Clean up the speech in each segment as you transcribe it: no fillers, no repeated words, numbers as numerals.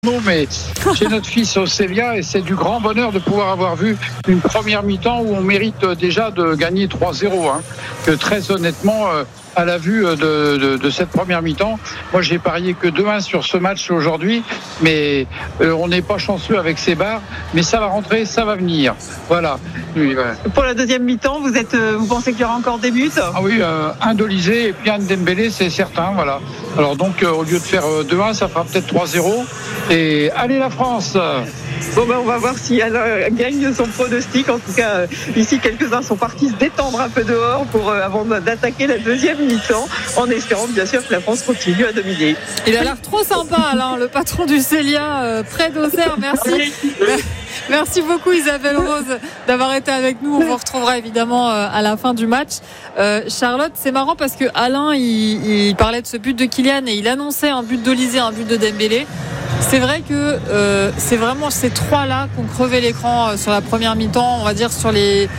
Mais j'ai notre fils au Célia et c'est du grand bonheur de pouvoir avoir vu une première mi-temps où on mérite déjà de gagner 3-0. Que très honnêtement, à la vue de cette première mi-temps, moi j'ai parié que 2-1 sur ce match aujourd'hui, mais on n'est pas chanceux avec ces barres, mais ça va rentrer, ça va venir. Voilà. Oui, voilà. Pour la deuxième mi-temps, vous pensez qu'il y aura encore des buts ? Ah oui, un Dolizé et puis un Dembélé, c'est certain. Voilà. Alors donc, au lieu de faire 2-1, ça fera peut-être 3-0. Et allez la France! Bon on va voir si Alain gagne son pronostic. En tout cas, ici quelques-uns sont partis se détendre un peu dehors avant d'attaquer la deuxième mi-temps, en espérant bien sûr que la France continue à dominer. Il a l'air trop sympa, Alain, le patron du Célia, près d'Auxerre. Merci. Merci beaucoup Isabelle Rose d'avoir été avec nous. On vous retrouvera évidemment à la fin du match. Charlotte, c'est marrant parce que Alain il parlait de ce but de Kylian et il annonçait un but d'Olysée, un but de Dembélé. C'est vrai que c'est vraiment ces trois-là qui ont crevé l'écran sur la première mi-temps, on va dire sur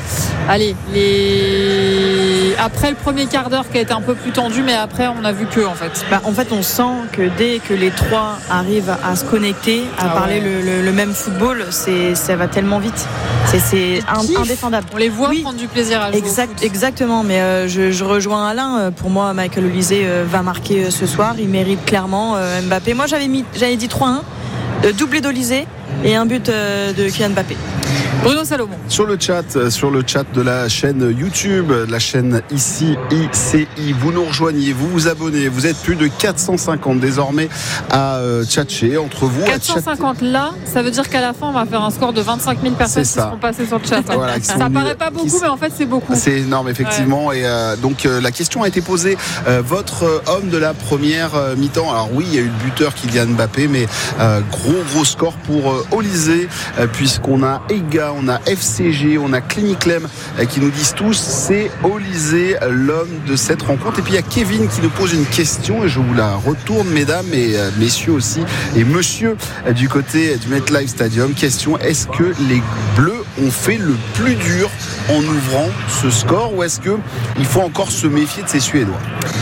après le premier quart d'heure qui a été un peu plus tendu, mais après on a vu que en fait. En fait on sent que dès que les trois arrivent à se connecter, à parler le même football, ça va tellement vite. C'est indéfendable. On les voit prendre du plaisir à jouer. Exactement, mais je rejoins Alain. Pour moi, Michael Olysée va marquer ce soir. Il mérite clairement Mbappé. Moi j'avais dit 3-1, doublé d'Olysée et un but de Kylian Mbappé. Bruno Salomon. Sur le chat de la chaîne YouTube, la chaîne ICI, vous nous rejoignez, vous vous abonnez, vous êtes plus de 450 désormais à tchatcher entre vous. 450 là, ça veut dire qu'à la fin on va faire un score de 25 000 personnes qui seront passées sur le chat. Voilà, ça paraît pas beaucoup, mais en fait c'est beaucoup. C'est énorme effectivement. Ouais. Et donc la question a été posée, votre homme de la première mi-temps. Alors oui, il y a eu le buteur Kylian Mbappé, mais gros score pour Olysée, puisqu'on a Ega, on a FCG, on a Cliniclem qui nous disent tous c'est Olysée l'homme de cette rencontre. Et puis il y a Kevin qui nous pose une question et je vous la retourne, mesdames et messieurs aussi, et monsieur du côté du MetLife Stadium. Question: est-ce que les Bleus ont fait le plus dur en ouvrant ce score, ou est-ce qu'il faut encore se méfier de ces Suédois?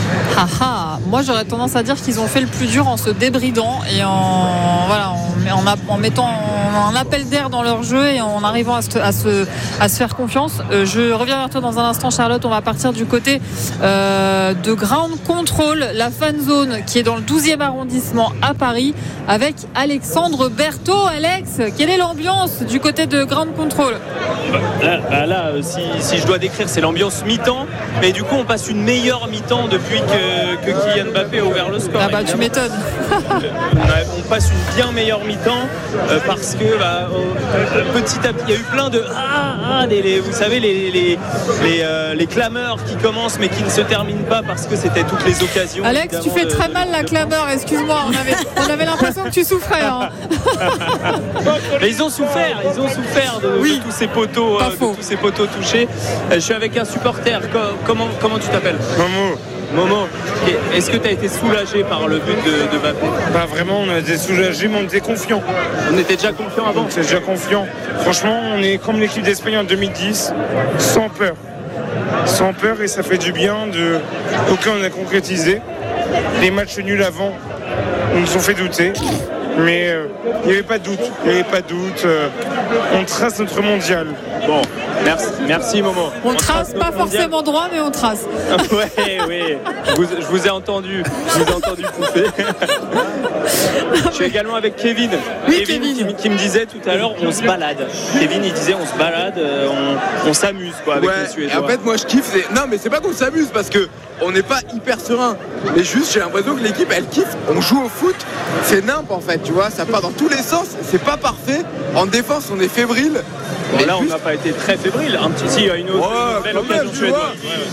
Moi j'aurais tendance à dire qu'ils ont fait le plus dur en se débridant et en mettant un appel d'air dans leur jeu et en arrivant à se faire confiance. Je reviens vers toi dans un instant, Charlotte. On va partir du côté de Ground Control, la fan zone qui est dans le 12e arrondissement à Paris, avec Alexandre Berthaud. Alex, quelle est l'ambiance du côté de Ground Control? Là, si je dois décrire, c'est l'ambiance mi-temps, mais du coup on passe une meilleure mi-temps depuis que Kylian Mbappé a ouvert le score. Tu m'étonnes. On passe une bien meilleure mi-temps parce que petit à petit il y a eu plein de vous savez les clameurs qui commencent mais qui ne se terminent pas parce que c'était toutes les occasions. Alex, tu fais très mal la clameur, excuse-moi, on avait l'impression que tu souffrais. Mais ils ont souffert de tous ces poteaux touchés. Je suis avec un supporter. Comment tu t'appelles? Momo, est-ce que tu as été soulagé par le but de Mbappé? Vraiment, on a été soulagé, mais on était confiants. On était déjà confiants avant? On était déjà confiants. Franchement, on est comme l'équipe d'Espagne en 2010, sans peur. Sans peur, et ça fait du bien. Donc là, on a concrétisé. Les matchs nuls avant nous ont fait douter. Mais il n'y avait pas de doute. On trace notre mondial. Bon, merci Momo. On trace pas forcément droit, mais on trace. Oui. Je vous ai entendu pouffer. Je suis également avec Kevin. Kevin qui me disait tout à l'heure, on se balade. Kevin, il disait, on se balade, on s'amuse avec les Suédois. Et en fait, moi, je kiffe. Non, mais c'est pas qu'on s'amuse parce que on n'est pas hyper serein. Mais juste, j'ai l'impression que l'équipe, elle kiffe. On joue au foot, c'est nimp en fait, tu vois. Ça part dans tous les sens. C'est pas parfait. En défense, on est fébrile. Bon, là, on n'a pas été très fébrile. Un petit, il y a une autre belle occasion suédoise.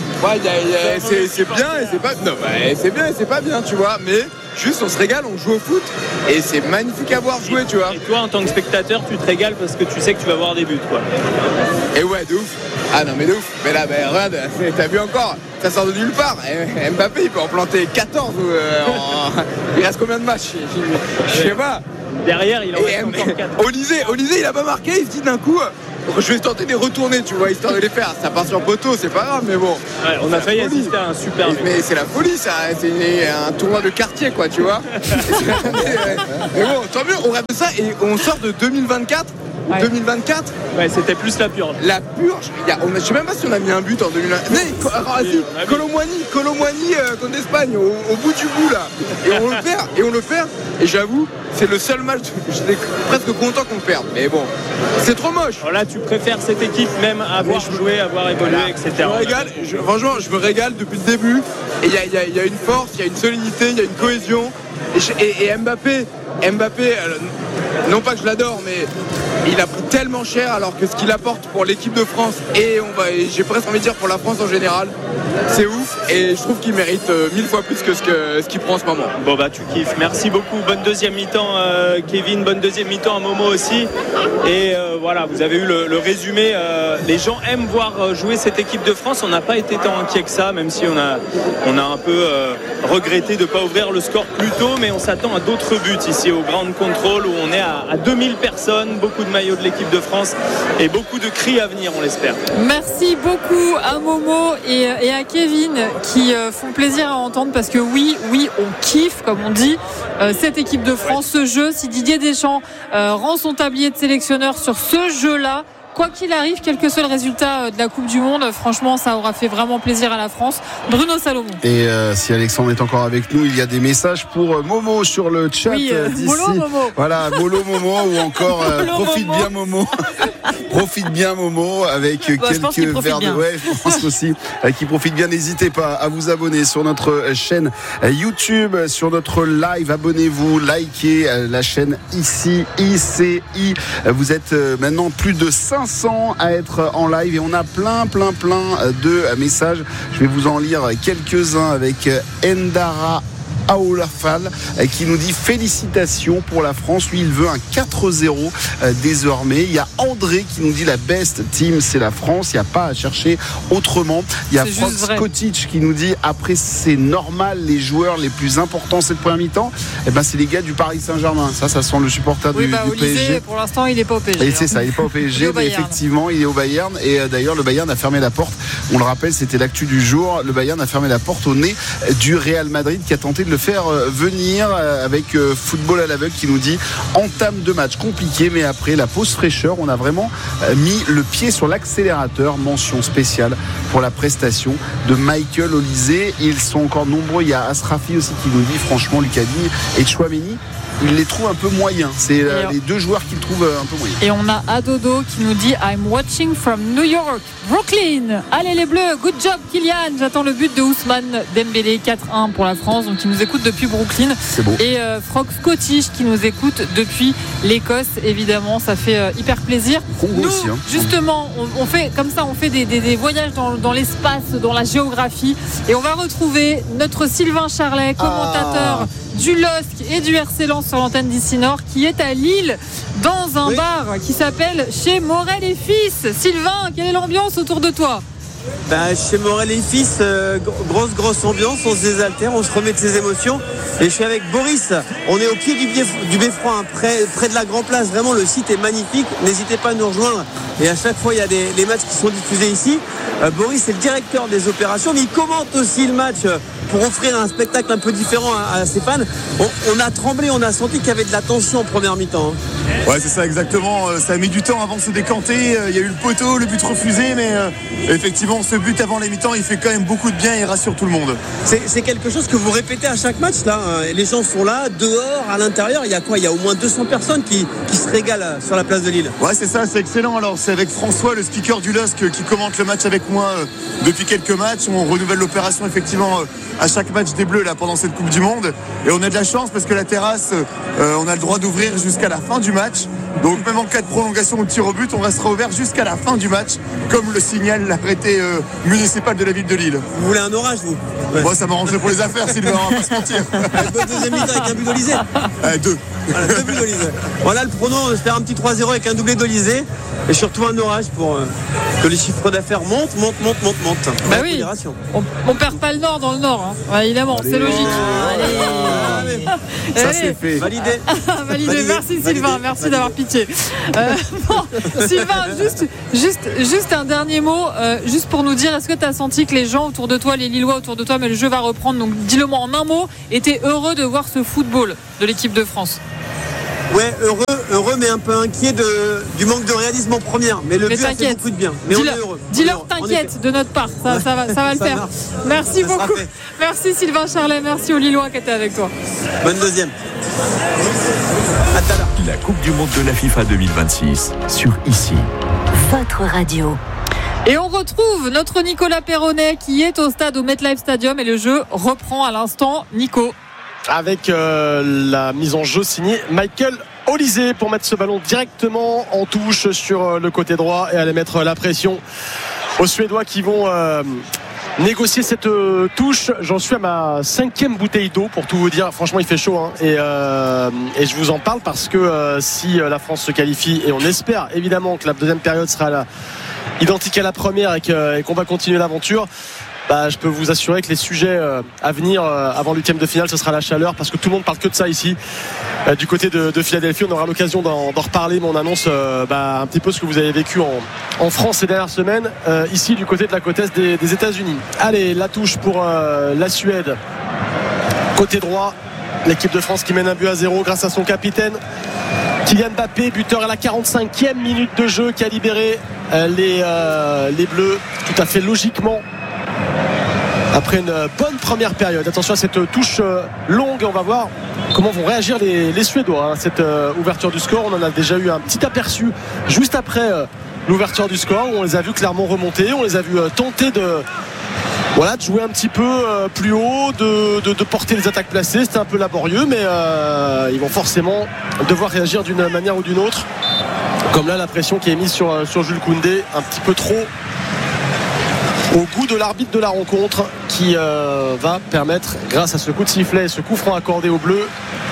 C'est bien et c'est pas. Non, c'est bien et c'est pas bien, tu vois. Mais juste, on se régale, on joue au foot et c'est magnifique à voir jouer, tu vois. Et toi, en tant que spectateur, tu te régales parce que tu sais que tu vas voir des buts, quoi. Et ouais, de ouf. Ah non, mais de ouf. Mais là, regarde, t'as vu encore, ça sort de nulle part. Mbappé, il peut en planter 14. Il reste combien de matchs? Je sais pas. Derrière, il en reste encore 4. Olysée, il a pas marqué. Il se dit d'un coup, je vais tenter de les retourner, tu vois, histoire de les faire. Ça part sur poteau, c'est pas grave, mais bon. Ouais, on a failli assister à un super. Mais c'est la folie, ça. C'est un tournoi de quartier, quoi, tu vois. Mais bon, tant mieux, on rêve de ça et on sort de 2024. Ouais. 2024. Ouais, c'était plus la purge. La purge. Je sais même pas si on a mis un but en 2024. Colomboigny contre l'Espagne au bout du bout là. Et on le perd. Et j'avoue, c'est le seul match. J'étais presque content qu'on le perde. Mais bon, c'est trop moche. Alors là, tu préfères cette équipe même avoir joué, avoir évolué, etc. Franchement, je me régale depuis le début. Et il y a une force, il y a une solidité, il y a une cohésion. Et Mbappé, non pas que je l'adore, mais il a pris tellement cher, alors que ce qu'il apporte pour l'équipe de France et j'ai presque envie de dire pour la France en général, c'est ouf. Et je trouve qu'il mérite 1000 fois plus que ce qu'il prend en ce moment. Bon bah tu kiffes. Merci beaucoup. Bonne deuxième mi-temps Kevin, bonne deuxième mi-temps à Momo aussi. Et voilà, vous avez eu le résumé. Les gens aiment voir jouer cette équipe de France. On n'a pas été tant inquiet que ça, même si on a un peu regretté de ne pas ouvrir le score plus tôt, mais on s'attend à d'autres buts ici au Ground Control où on est à 2000 personnes, beaucoup de maillots de l'équipe de France et beaucoup de cris à venir, on l'espère. Merci beaucoup à Momo et à Kevin qui font plaisir à entendre parce que oui, on kiffe, comme on dit, cette équipe de France, ce jeu. Si Didier Deschamps rend son tablier de sélectionneur sur ce jeu-là, quoi qu'il arrive, quel que soit le résultat de la Coupe du Monde, franchement, ça aura fait vraiment plaisir à la France. Bruno Salomon. Et si Alexandre est encore avec nous, il y a des messages pour Momo sur le chat d'ici. Molo Momo. Voilà, Molo Momo ou encore profite Momo. Bien Momo. Profite bien Momo avec quelques verres de je pense aussi qui profite bien. N'hésitez pas à vous abonner sur notre chaîne YouTube, sur notre live. Abonnez-vous, likez la chaîne ici ICI. Vous êtes maintenant plus de 500 à être en live et on a plein de messages. Je vais vous en lire quelques-uns avec Endara Aoulafal qui nous dit félicitations pour la France. Lui, il veut un 4-0 désormais. Il y a André qui nous dit la best team, c'est la France. Il n'y a pas à chercher autrement. Il y a Franz Kotic qui nous dit après, c'est normal, les joueurs les plus importants cette première mi-temps, c'est les gars du Paris Saint-Germain. Ça sent le supporter du PSG. Pour l'instant, il n'est pas au PSG. Et c'est ça, il n'est pas au PSG, mais effectivement, il est au Bayern. Et d'ailleurs, le Bayern a fermé la porte. On le rappelle, c'était l'actu du jour. Le Bayern a fermé la porte au nez du Real Madrid qui a tenté de le faire venir avec Football à l'aveugle qui nous dit entame de match compliqué, mais après la pause fraîcheur, on a vraiment mis le pied sur l'accélérateur. Mention spéciale pour la prestation de Michael Olise. Ils sont encore nombreux. Il y a Asrafi aussi qui nous dit franchement, Lucani et Chouameni, il les trouve un peu moyens. C'est les deux joueurs qu'il trouve un peu moyens. Et on a Adodo qui nous dit I'm watching from New York, Brooklyn. Allez les Bleus, good job Kylian. J'attends le but de Ousmane Dembélé, 4-1 pour la France. Donc il nous écoute depuis Brooklyn. C'est beau. Et Frox Scottish qui nous écoute depuis l'Écosse. Évidemment, ça fait hyper plaisir. Congo nous, aussi, hein. Justement, on fait comme ça, on fait des voyages dans l'espace, dans la géographie. Et on va retrouver notre Sylvain Charlet, commentateur du LOSC et du RC Lens sur l'antenne d'ici Nord, qui est à Lille dans un bar qui s'appelle Chez Morel et Fils. Sylvain, quelle est l'ambiance autour de toi? Chez Morel et Fils, grosse ambiance, on se désaltère, on se remet de ses émotions. Et je suis avec Boris, on est au pied du Beffroi, près de la Grand Place. Vraiment, le site est magnifique, n'hésitez pas à nous rejoindre. Et à chaque fois, il y a les matchs qui sont diffusés ici. Boris est le directeur des opérations, mais il commente aussi le match pour offrir un spectacle un peu différent à ses fans. On a tremblé, on a senti qu'il y avait de la tension en première mi-temps. Ouais, c'est ça exactement. Ça a mis du temps avant de se décanter. Il y a eu le poteau, le but refusé, mais effectivement, ce but avant les mi-temps, il fait quand même beaucoup de bien et il rassure tout le monde. C'est quelque chose que vous répétez à chaque match là. Les gens sont là, dehors, à l'intérieur. Il y a quoi? Il y a au moins 200 personnes qui se régalent sur la place de Lille. Ouais, c'est ça, c'est excellent. Alors, c'est avec François, le speaker du LOSC, qui commente le match avec moi depuis quelques matchs. On renouvelle l'opération effectivement à chaque match des Bleus là pendant cette Coupe du Monde. Et on a de la chance parce que la terrasse, on a le droit d'ouvrir jusqu'à la fin du match. Donc même en cas de prolongation ou de tir au but, on restera ouvert jusqu'à la fin du match, comme le signale l'arrêté municipal de la ville de Lille. Vous voulez un orage, vous? Moi, ça m'arrangerait pour les affaires, Sylvain, on va pas se mentir. Bonne deuxième mi-temps avec un but d'Olysée. 2. Voilà, 2 buts d'Olysée. Voilà le pronom, on espère un petit 3-0 avec un doublé d'Olysée. Et surtout un orage pour que les chiffres d'affaires montent. Bah oui, on perd pas le Nord dans le Nord, hein. Ouais, évidemment, c'est logique. Allez. Ça c'est fait. Validé. Validé. Merci Sylvain, merci d'avoir pitié. Sylvain, juste un dernier mot, juste pour nous dire, est-ce que tu as senti que les gens autour de toi, les Lillois autour de toi, mais le jeu va reprendre, donc dis-le moi en un mot, étaient heureux de voir ce football de l'équipe de France? Ouais, heureux, mais un peu inquiet du manque de réalisme en première. Mais le but a fait beaucoup de bien. Mais on est heureux. Dis-leur t'inquiète de notre part, ça va le faire. Marche. Merci beaucoup. Merci Sylvain Charlet, merci aux Lillois qui étaient avec toi. Bonne deuxième. À tout à l'heure. La Coupe du Monde de la FIFA 2026 sur ICI. Votre radio. Et on retrouve notre Nicolas Perronnet qui est au stade au MetLife Stadium et le jeu reprend à l'instant. Nico. Avec la mise en jeu signée Michael Olise pour mettre ce ballon directement en touche sur le côté droit et aller mettre la pression aux Suédois qui vont négocier cette touche. J'en suis à ma 5e bouteille d'eau pour tout vous dire. Franchement il fait chaud hein. Et je vous en parle parce que si la France se qualifie, et on espère évidemment que la deuxième période sera identique à la première et qu'on va continuer l'aventure, je peux vous assurer que les sujets à venir avant l'huitième de finale, ce sera la chaleur, parce que tout le monde parle que de ça ici. Du côté de Philadelphie, on aura l'occasion d'en reparler, mais on annonce un petit peu ce que vous avez vécu en France ces dernières semaines, ici du côté de la côte est des États-Unis. Allez, la touche pour la Suède. Côté droit, l'équipe de France qui mène 1-0 grâce à son capitaine Kylian Mbappé, buteur à la 45e minute de jeu, qui a libéré les Bleus tout à fait logiquement après une bonne première période. Attention à cette touche longue, on va voir comment vont réagir les Suédois, cette ouverture du score. On en a déjà eu un petit aperçu juste après l'ouverture du score, où on les a vus clairement remonter, on les a vus tenter de jouer un petit peu plus haut, de porter les attaques placées. C'était un peu laborieux, mais ils vont forcément devoir réagir d'une manière ou d'une autre, comme là la pression qui est mise sur Jules Koundé, un petit peu trop au goût de l'arbitre de la rencontre, qui va permettre, grâce à ce coup de sifflet et ce coup franc accordé aux Bleus,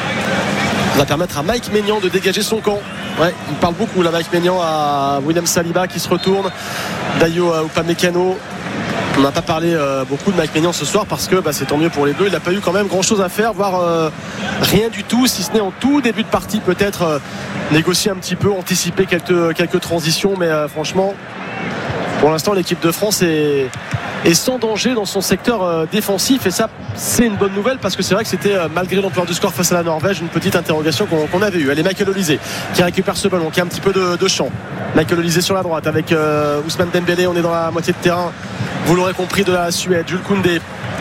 va permettre à Mike Maignan de dégager son camp. Ouais, il parle beaucoup là, Mike Maignan, à William Saliba qui se retourne, Dayo Upamecano. On n'a pas parlé beaucoup de Mike Maignan ce soir parce que c'est tant mieux pour les Bleus. Il n'a pas eu quand même grand chose à faire, voire rien du tout, si ce n'est en tout début de partie peut-être négocier un petit peu, anticiper quelques transitions, mais franchement pour l'instant l'équipe de France est sans danger dans son secteur défensif, et ça c'est une bonne nouvelle, parce que c'est vrai que c'était malgré l'ampleur du score face à la Norvège une petite interrogation qu'on avait eue. Allez, Michael Olise qui récupère ce ballon, qui a un petit peu de champ. Michael Olise sur la droite avec Ousmane Dembélé, on est dans la moitié de terrain, vous l'aurez compris, de la Suède. Jules Koundé,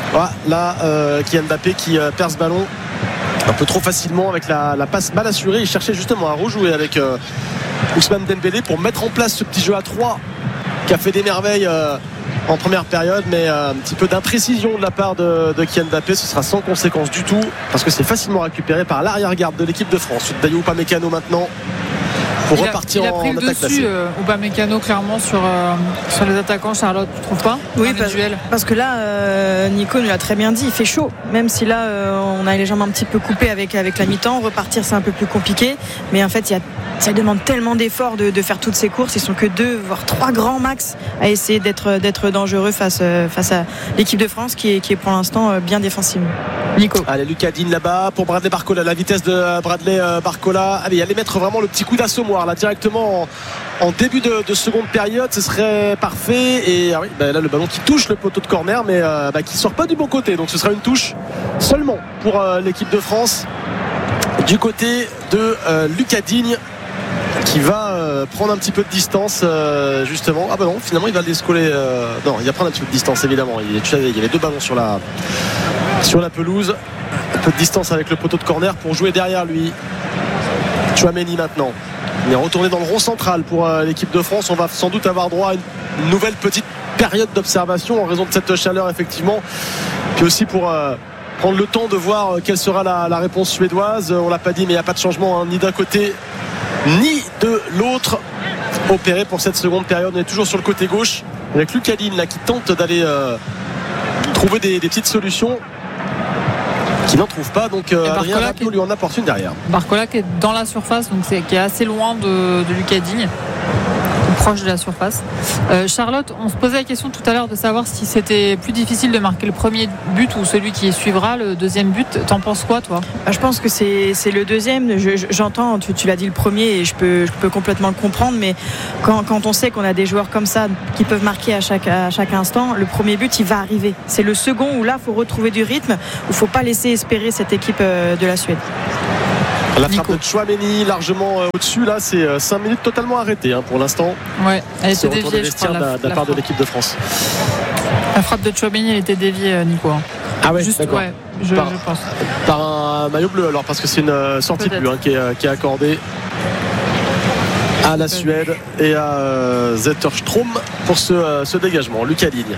là Kylian Mbappé qui perd ce ballon un peu trop facilement avec la passe mal assurée. Il cherchait justement à rejouer avec Ousmane Dembélé pour mettre en place ce petit jeu à 3 qui a fait des merveilles en première période, mais un petit peu d'imprécision de la part de Kylian Mbappé. Ce sera sans conséquence du tout, parce que c'est facilement récupéré par l'arrière-garde de l'équipe de France. Dayo Upamecano maintenant pour repartir en attaque placée. Il a pris le dessus, Upamecano, clairement sur les attaquants. Charlotte, tu trouves pas? Oui, parce que là Nico nous l'a très bien dit, il fait chaud, même si là on a les jambes un petit peu coupées avec la mi-temps. Repartir c'est un peu plus compliqué, mais en fait ça demande tellement d'efforts de faire toutes ces courses. Ils sont que 2 voire 3 grands max à essayer d'être dangereux face à l'équipe de France qui est pour l'instant bien défensive. Nico. Allez, Lucas Digne là-bas pour Bradley Barcola, la vitesse de Bradley Barcola. Allez, allez mettre vraiment le petit coup d'assommoir là directement en début de seconde période, ce serait parfait. Et là le ballon qui touche le poteau de corner, mais qui sort pas du bon côté, donc ce sera une touche seulement pour l'équipe de France du côté de Lucas Digne, qui va prendre un petit peu de distance justement. Non, finalement il va le décoller. Non, il va prendre un petit peu de distance évidemment. Il y avait 2 ballons sur la pelouse. Un peu de distance avec le poteau de corner pour jouer derrière lui. Tchouaméni maintenant. Il est retourné dans le rond central pour l'équipe de France. On va sans doute avoir droit à une nouvelle petite période d'observation en raison de cette chaleur effectivement. Puis aussi pour prendre le temps de voir quelle sera la réponse suédoise. On l'a pas dit, mais il n'y a pas de changement ni d'un côté ni de l'autre opéré pour cette seconde période. On est toujours sur le côté gauche avec Lucas Digne là qui tente d'aller trouver des petites solutions, qui n'en trouve pas, donc Adrien Rabiot lui en apporte une derrière. Barcola qui est dans la surface, donc qui est assez loin de Lucas Digne. proche de la surface. Charlotte, on se posait la question tout à l'heure de savoir si c'était plus difficile de marquer le premier but ou celui qui suivra le deuxième but. T'en penses quoi, toi ? Je pense que c'est le deuxième. J'entends, tu l'as dit le premier et je peux complètement le comprendre, mais quand on sait qu'on a des joueurs comme ça qui peuvent marquer à chaque instant, le premier but il va arriver. C'est le second où là il faut retrouver du rythme, où il ne faut pas laisser espérer cette équipe de la Suède. La frappe de Chouameni largement au-dessus, là c'est 5 minutes totalement arrêtées pour l'instant. Ouais, elle était déviée, je crois, de la part de l'équipe de France. La frappe de Chouameni, elle était déviée, Nico. Ah ouais, juste, d'accord. Ouais, je pense. Par un maillot bleu alors, parce que c'est une sortie de but qui est accordée à la Suède et à Zetterström pour ce dégagement. Lucas Digne.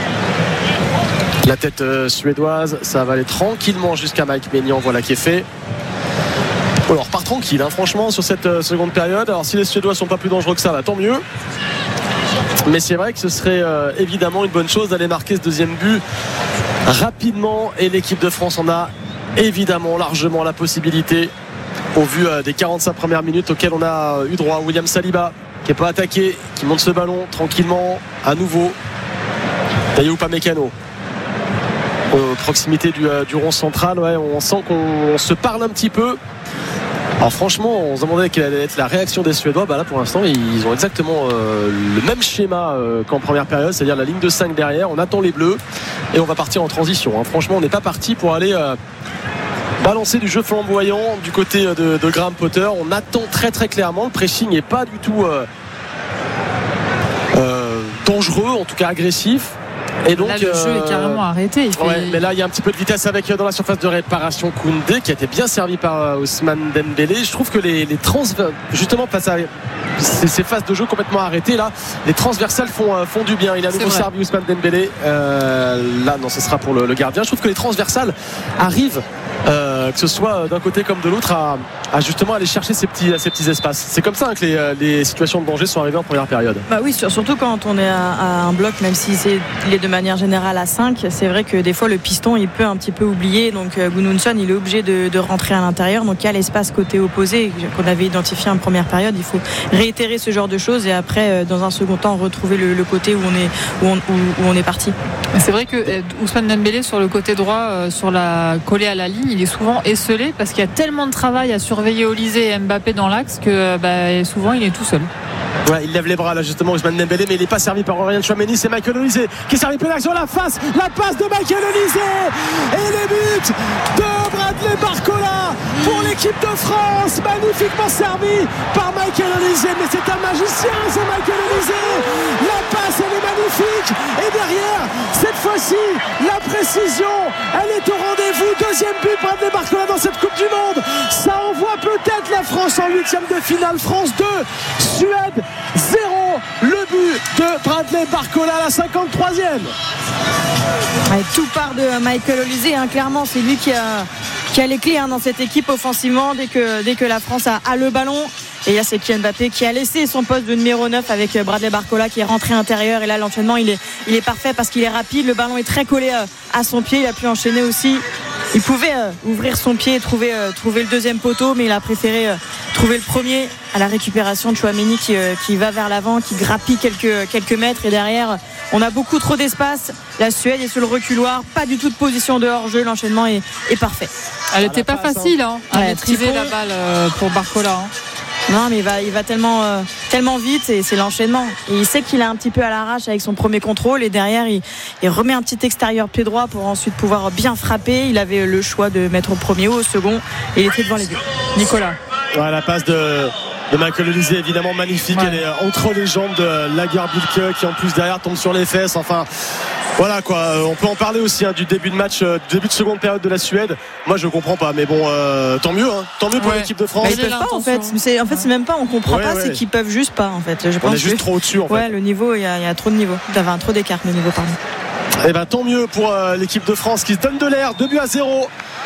La tête suédoise, ça va aller tranquillement jusqu'à Mike Maignan, voilà qui est fait. Alors repart tranquille franchement sur cette seconde période. Alors si les Suédois sont pas plus dangereux que ça, tant mieux. Mais c'est vrai que ce serait évidemment une bonne chose d'aller marquer ce deuxième but rapidement, et l'équipe de France en a évidemment largement la possibilité au vu des 45 premières minutes auxquelles on a eu droit. William Saliba qui n'est pas attaqué, qui monte ce ballon tranquillement à nouveau. Tayou Upamecano proximité du rond central, on sent qu'on se parle un petit peu. Alors franchement, on se demandait quelle allait être la réaction des Suédois. Là pour l'instant ils ont exactement le même schéma qu'en première période, c'est-à-dire la ligne de 5 derrière, on attend les bleus et on va partir en transition. Franchement on n'est pas parti pour aller balancer du jeu flamboyant du côté de Graham Potter. On attend très très clairement, le pressing n'est pas du tout dangereux, en tout cas agressif. Et donc, là le jeu est carrément arrêté. Mais là il y a un petit peu de vitesse avec dans la surface de réparation Koundé qui a été bien servi par Ousmane Dembélé. Je trouve que les justement face à ces phases de jeu complètement arrêtées, là les transversales font du bien. Il a à nouveau servi Ousmane Dembélé. Là non, ce sera pour le gardien. Je trouve que les transversales arrivent que ce soit d'un côté comme de l'autre à justement aller chercher ces petits espaces. C'est comme ça que les situations de danger sont arrivées en première période. Oui, surtout quand on est à un bloc, même si il est de manière générale à 5, c'est vrai que des fois le piston il peut un petit peu oublier, donc Gudmundsson il est obligé de rentrer à l'intérieur, donc il y a l'espace côté opposé qu'on avait identifié en première période. Il faut réitérer ce genre de choses et après dans un second temps retrouver le côté où on est parti. C'est vrai que Ousmane Dembélé sur le côté droit, collé à la ligne, il est souvent esselé parce qu'il y a tellement de travail à surveiller Olysée et Mbappé dans l'axe que souvent il est tout seul. Il lève les bras là justement Ousmane Dembélé, mais il n'est pas servi par Aurélien Chouameni, c'est Michael Olysée qui est servi sur la passe de Michael Olysée et les buts de Bradley Barcola pour l'équipe de France, magnifiquement servi par Michael Olysée, mais c'est un magicien ce Michael Olysée. La passe elle est magnifique et derrière cette fois-ci la précision elle est au rendez-vous. Deuxième but Bradley Barcola dans cette Coupe du Monde, ça envoie peut-être la France en 8e de finale. France 2, Suède 0, le but de Bradley Barcola à la 53e. Tout part de Michael Olysée, clairement c'est lui qui a les clés dans cette équipe offensivement dès que la France a le ballon. Et là c'est Kylian Mbappé qui a laissé son poste de numéro 9 avec Bradley Barcola qui est rentré intérieur, et là l'enchaînement il est parfait parce qu'il est rapide, le ballon est très collé à son pied, il a pu enchaîner aussi. Il pouvait ouvrir son pied et trouver le deuxième poteau, mais il a préféré trouver le premier à la récupération de Chouameni qui va vers l'avant, qui grappille quelques mètres, et derrière on a beaucoup trop d'espace. La Suède est sur le reculoir, pas du tout de position de hors-jeu, l'enchaînement est parfait. Elle n'était pas facile à maîtriser la balle pour Barcola. Non, mais il va tellement vite, et c'est l'enchaînement. Et il sait qu'il est un petit peu à l'arrache avec son premier contrôle, et derrière il remet un petit extérieur pied droit pour ensuite pouvoir bien frapper. Il avait le choix de mettre au premier ou au second, et il était devant les deux. Nicolas. La passe de Michael Olysée évidemment magnifique, elle est entre les jambes de Lagerbielke qui en plus derrière tombe sur les fesses. Enfin voilà quoi, on peut en parler aussi du début de match, début de seconde période de la Suède. Moi je comprends pas, mais bon tant mieux pour l'équipe de France. Ils peuvent pas en fait. C'est même pas, on comprend pas, c'est qu'ils peuvent juste pas en fait. Je pense on est juste trop au-dessus en fait. Le niveau, il y a trop de niveau. D'avoir trop d'écart de niveau, pardon. Tant mieux pour l'équipe de France qui se donne de l'air. 2-0.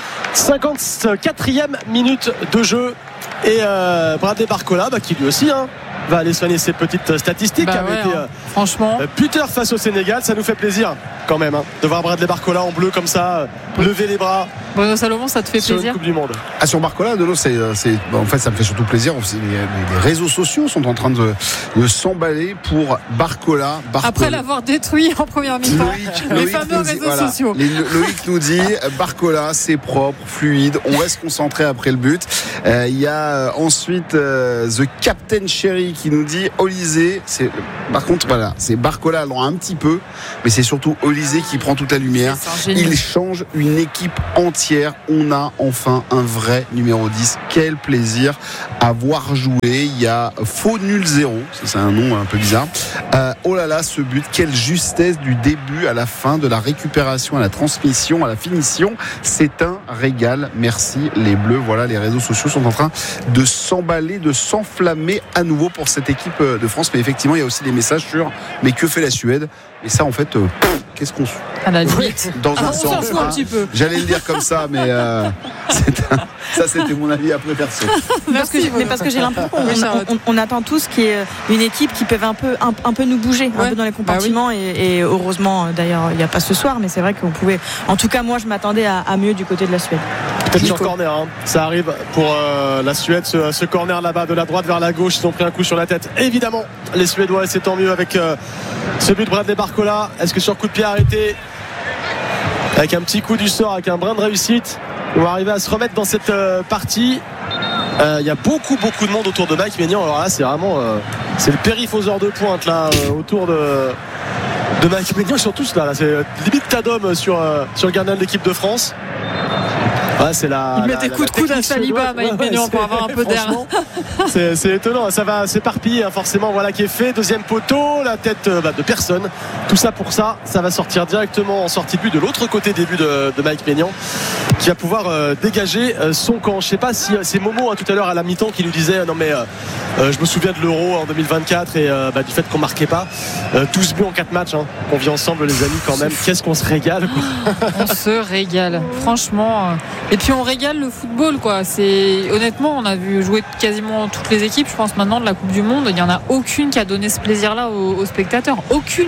54e minute de jeu, et Bradley Barcola qui lui aussi va aller soigner ses petites statistiques. Franchement, buteur face au Sénégal, ça nous fait plaisir quand même de voir Bradley Barcola en bleu comme ça, lever les bras Bruno Salomon, ça te fait sur plaisir? Coupe du Monde. Sur Barcola, en fait, ça me fait surtout plaisir. Les réseaux sociaux sont en train de s'emballer pour Barcola. Après l'avoir détruit en première mi-temps. Les fameux réseaux sociaux. Loïc nous dit Barcola, c'est propre, fluide. On reste concentré après le but. Il y a ensuite The Captain Cherry qui nous dit Olysée. Par contre, voilà, c'est Barcola alors un petit peu, mais c'est surtout Olysée qui prend toute la lumière. Il change une équipe entière. On a enfin un vrai numéro 10. Quel plaisir à voir jouer. Il y a Faux Nul 0, c'est un nom un peu bizarre. Oh là là, ce but, quelle justesse du début à la fin, de la récupération à la transmission à la finition. C'est un régal. Merci les Bleus. Voilà, les réseaux sociaux sont en train de s'emballer, de s'enflammer à nouveau pour cette équipe de France. Mais effectivement, il y a aussi des messages sur mais que fait la Suède? Et ça, en fait, qu'est-ce qu'on se... À la limite. Dans un sens. On s'en fout un petit peu. J'allais le dire comme ça, mais ça, c'était mon avis après perso. Parce que j'ai l'impression qu'on attend tous qu'il y ait une équipe qui peut un peu nous bouger, un peu dans les compartiments. Et heureusement, d'ailleurs, il n'y a pas ce soir, mais c'est vrai qu'on pouvait. En tout cas, moi, je m'attendais à mieux du côté de la Suède. Peut-être sur corner, hein. Ça arrive pour la Suède, ce corner là-bas de la droite vers la gauche. Ils ont pris un coup sur la tête. Évidemment, les Suédois, et c'est tant mieux avec ce but de Bradley Barcola. Est-ce que sur coup de pied arrêté, avec un petit coup du sort, avec un brin de réussite, on va arriver à se remettre dans cette partie? Il y a beaucoup de monde autour de Mike Maignan. Alors là, c'est vraiment c'est le périphoseur de pointe là autour de Mike Maignan. Ils sont tous là. C'est limite Tadom sur le gardien de l'équipe de France. Ouais, il met des coups de coude à Saliba, Mike Maignan, pour avoir un peu d'air. C'est étonnant, ça va s'éparpiller, hein, forcément. Voilà qui est fait. Deuxième poteau, la tête de personne. Tout ça pour ça va sortir directement en sortie de but de l'autre côté des buts de Mike Maignan, qui va pouvoir dégager son camp. Je sais pas si c'est Momo tout à l'heure à la mi-temps qui nous disait non mais je me souviens de l'Euro en 2024 et du fait qu'on marquait pas 12 buts en 4 matchs, hein, qu'on vit ensemble les amis quand même. Qu'est-ce qu'on se régale, quoi. On se régale, franchement. Et puis on régale le football, quoi. Honnêtement, on a vu jouer quasiment toutes les équipes. Je pense maintenant de la Coupe du Monde, il n'y en a aucune qui a donné ce plaisir-là aux spectateurs. Aucune.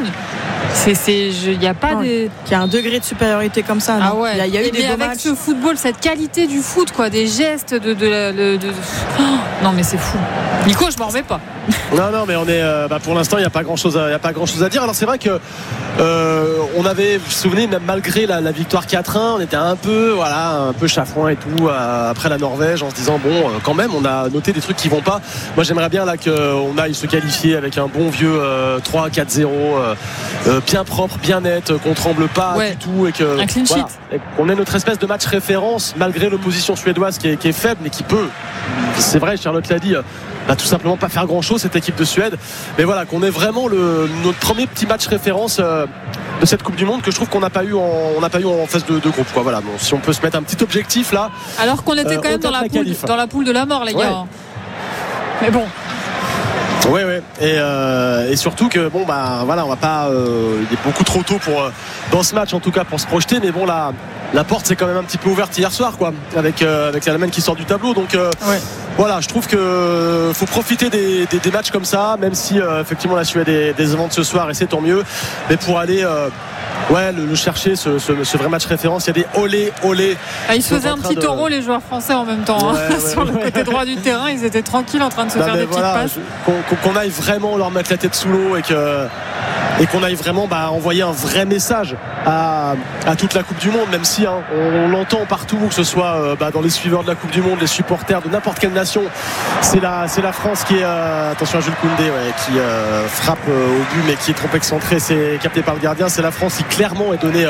Il n'y a pas des. Il y a un degré de supériorité comme ça. Ah ouais. Il y a eu des beaux avec matchs. Ce football, cette qualité du foot, quoi, des gestes Oh, non mais c'est fou. Nico, je m'en remets pas. Non, mais on est. Pour l'instant, il n'y a pas grand chose à dire. Alors c'est vrai que on avait, vous vous souvenez, même malgré la victoire 4-1, on était un peu chafouin et tout après la Norvège, en se disant bon, quand même, on a noté des trucs qui vont pas. Moi, j'aimerais bien là qu'on aille se qualifier avec un bon vieux 3-4-0, bien propre, bien net, qu'on tremble pas du tout et que un clean sheet. On ait notre espèce de match référence malgré l'opposition suédoise qui est faible, mais qui peut. C'est vrai, Charlotte l'a dit. Tout simplement pas faire grand chose cette équipe de Suède, mais voilà, qu'on ait vraiment notre premier petit match référence de cette Coupe du Monde que je trouve qu'on n'a pas eu en phase de groupe, quoi. Voilà, bon, si on peut se mettre un petit objectif là, alors qu'on était quand même dans la poule de la mort, les gars, mais bon. Oui. Et surtout que on va pas. Il est beaucoup trop tôt pour dans ce match en tout cas pour se projeter. Mais bon, la porte s'est quand même un petit peu ouverte hier soir, quoi, avec l'Allemagne qui sort du tableau. Donc voilà, je trouve que faut profiter des matchs comme ça, même si effectivement la Suède est décevante ce soir et c'est tant mieux. Mais pour aller le chercher, ce vrai match référence, il y a des olé. Ils se faisaient un petit taureau, les joueurs français en même temps. Sur le côté droit du terrain, ils étaient tranquilles en train de se faire des petites passes. Qu'on aille vraiment leur mettre la tête sous l'eau et qu'on aille vraiment envoyer un vrai message à toute la Coupe du Monde, même si on l'entend partout, que ce soit dans les suiveurs de la Coupe du Monde, les supporters de n'importe quelle nation. C'est la France qui est attention à Jules Koundé qui frappe au but mais qui est trop excentré, c'est capté par le gardien. C'est la France qui clairement est donnée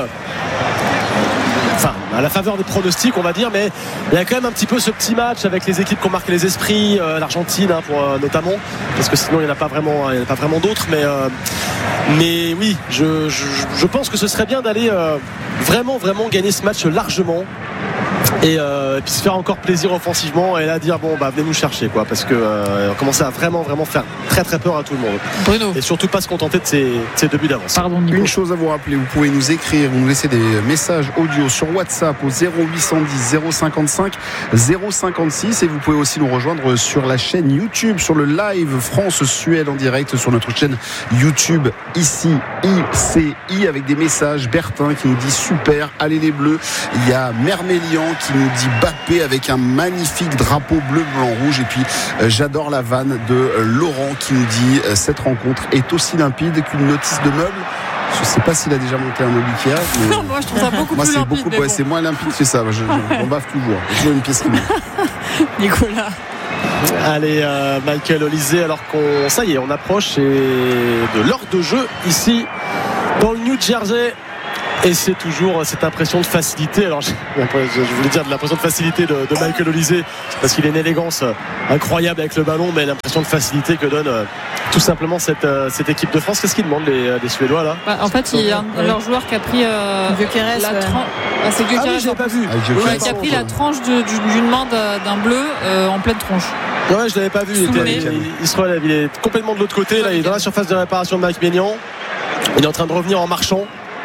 à la faveur des pronostics, on va dire, mais il y a quand même un petit peu ce petit match avec les équipes qui ont marqué les esprits, l'Argentine notamment, parce que sinon il n'y en a pas vraiment d'autres, mais oui, je pense que ce serait bien d'aller vraiment gagner ce match largement et puis se faire encore plaisir offensivement et là dire bon venez nous chercher quoi, parce que on commençait à vraiment faire très très peur à tout le monde. Bruno. Et surtout pas se contenter de ces 2 buts d'avance. Pardon, Nico. Une chose à vous rappeler, vous pouvez nous écrire, vous nous laisser des messages audio sur WhatsApp au 0810 055 056 et vous pouvez aussi nous rejoindre sur la chaîne YouTube, sur le live France-Suède en direct sur notre chaîne YouTube ici ICI, avec des messages. Bertin qui nous dit super, allez les Bleus. Il y a Mermélian qui nous dit Bappé avec un magnifique drapeau bleu, blanc, rouge. Et puis j'adore la vanne de Laurent qui nous dit cette rencontre est aussi limpide qu'une notice de meuble. Je ne sais pas s'il a déjà monté un meuble Ikea. Mais... Non, moi je trouve ça beaucoup plus limpide. Bon. C'est moins limpide que ça. On baffe toujours. J'ai toujours une pièce qui manque. Nicolas. Allez, Michael Olysée, alors ça y est, on approche de l'heure de jeu ici dans le New Jersey. Et c'est toujours cette impression de facilité. Alors je voulais dire de l'impression de facilité de Michael Olysée, parce qu'il a une élégance incroyable avec le ballon, mais l'impression de facilité que donne tout simplement cette équipe de France. Qu'est-ce qu'ils demandent les Suédois là? En fait, il y a un de leurs joueurs qui a pris Gyökeres, c'est Gyökeres, oui, je l'ai pas vu. Qui a pris la tranche d'une main d'un bleu en pleine tronche. Ouais, je l'avais pas vu. Il se relève. Il est complètement de l'autre côté. Là, il est dans la surface de réparation de Mike Maignan. Il est en train de revenir en marchant.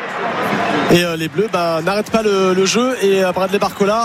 Et les Bleus n'arrêtent pas le jeu. Et Bradley Barcola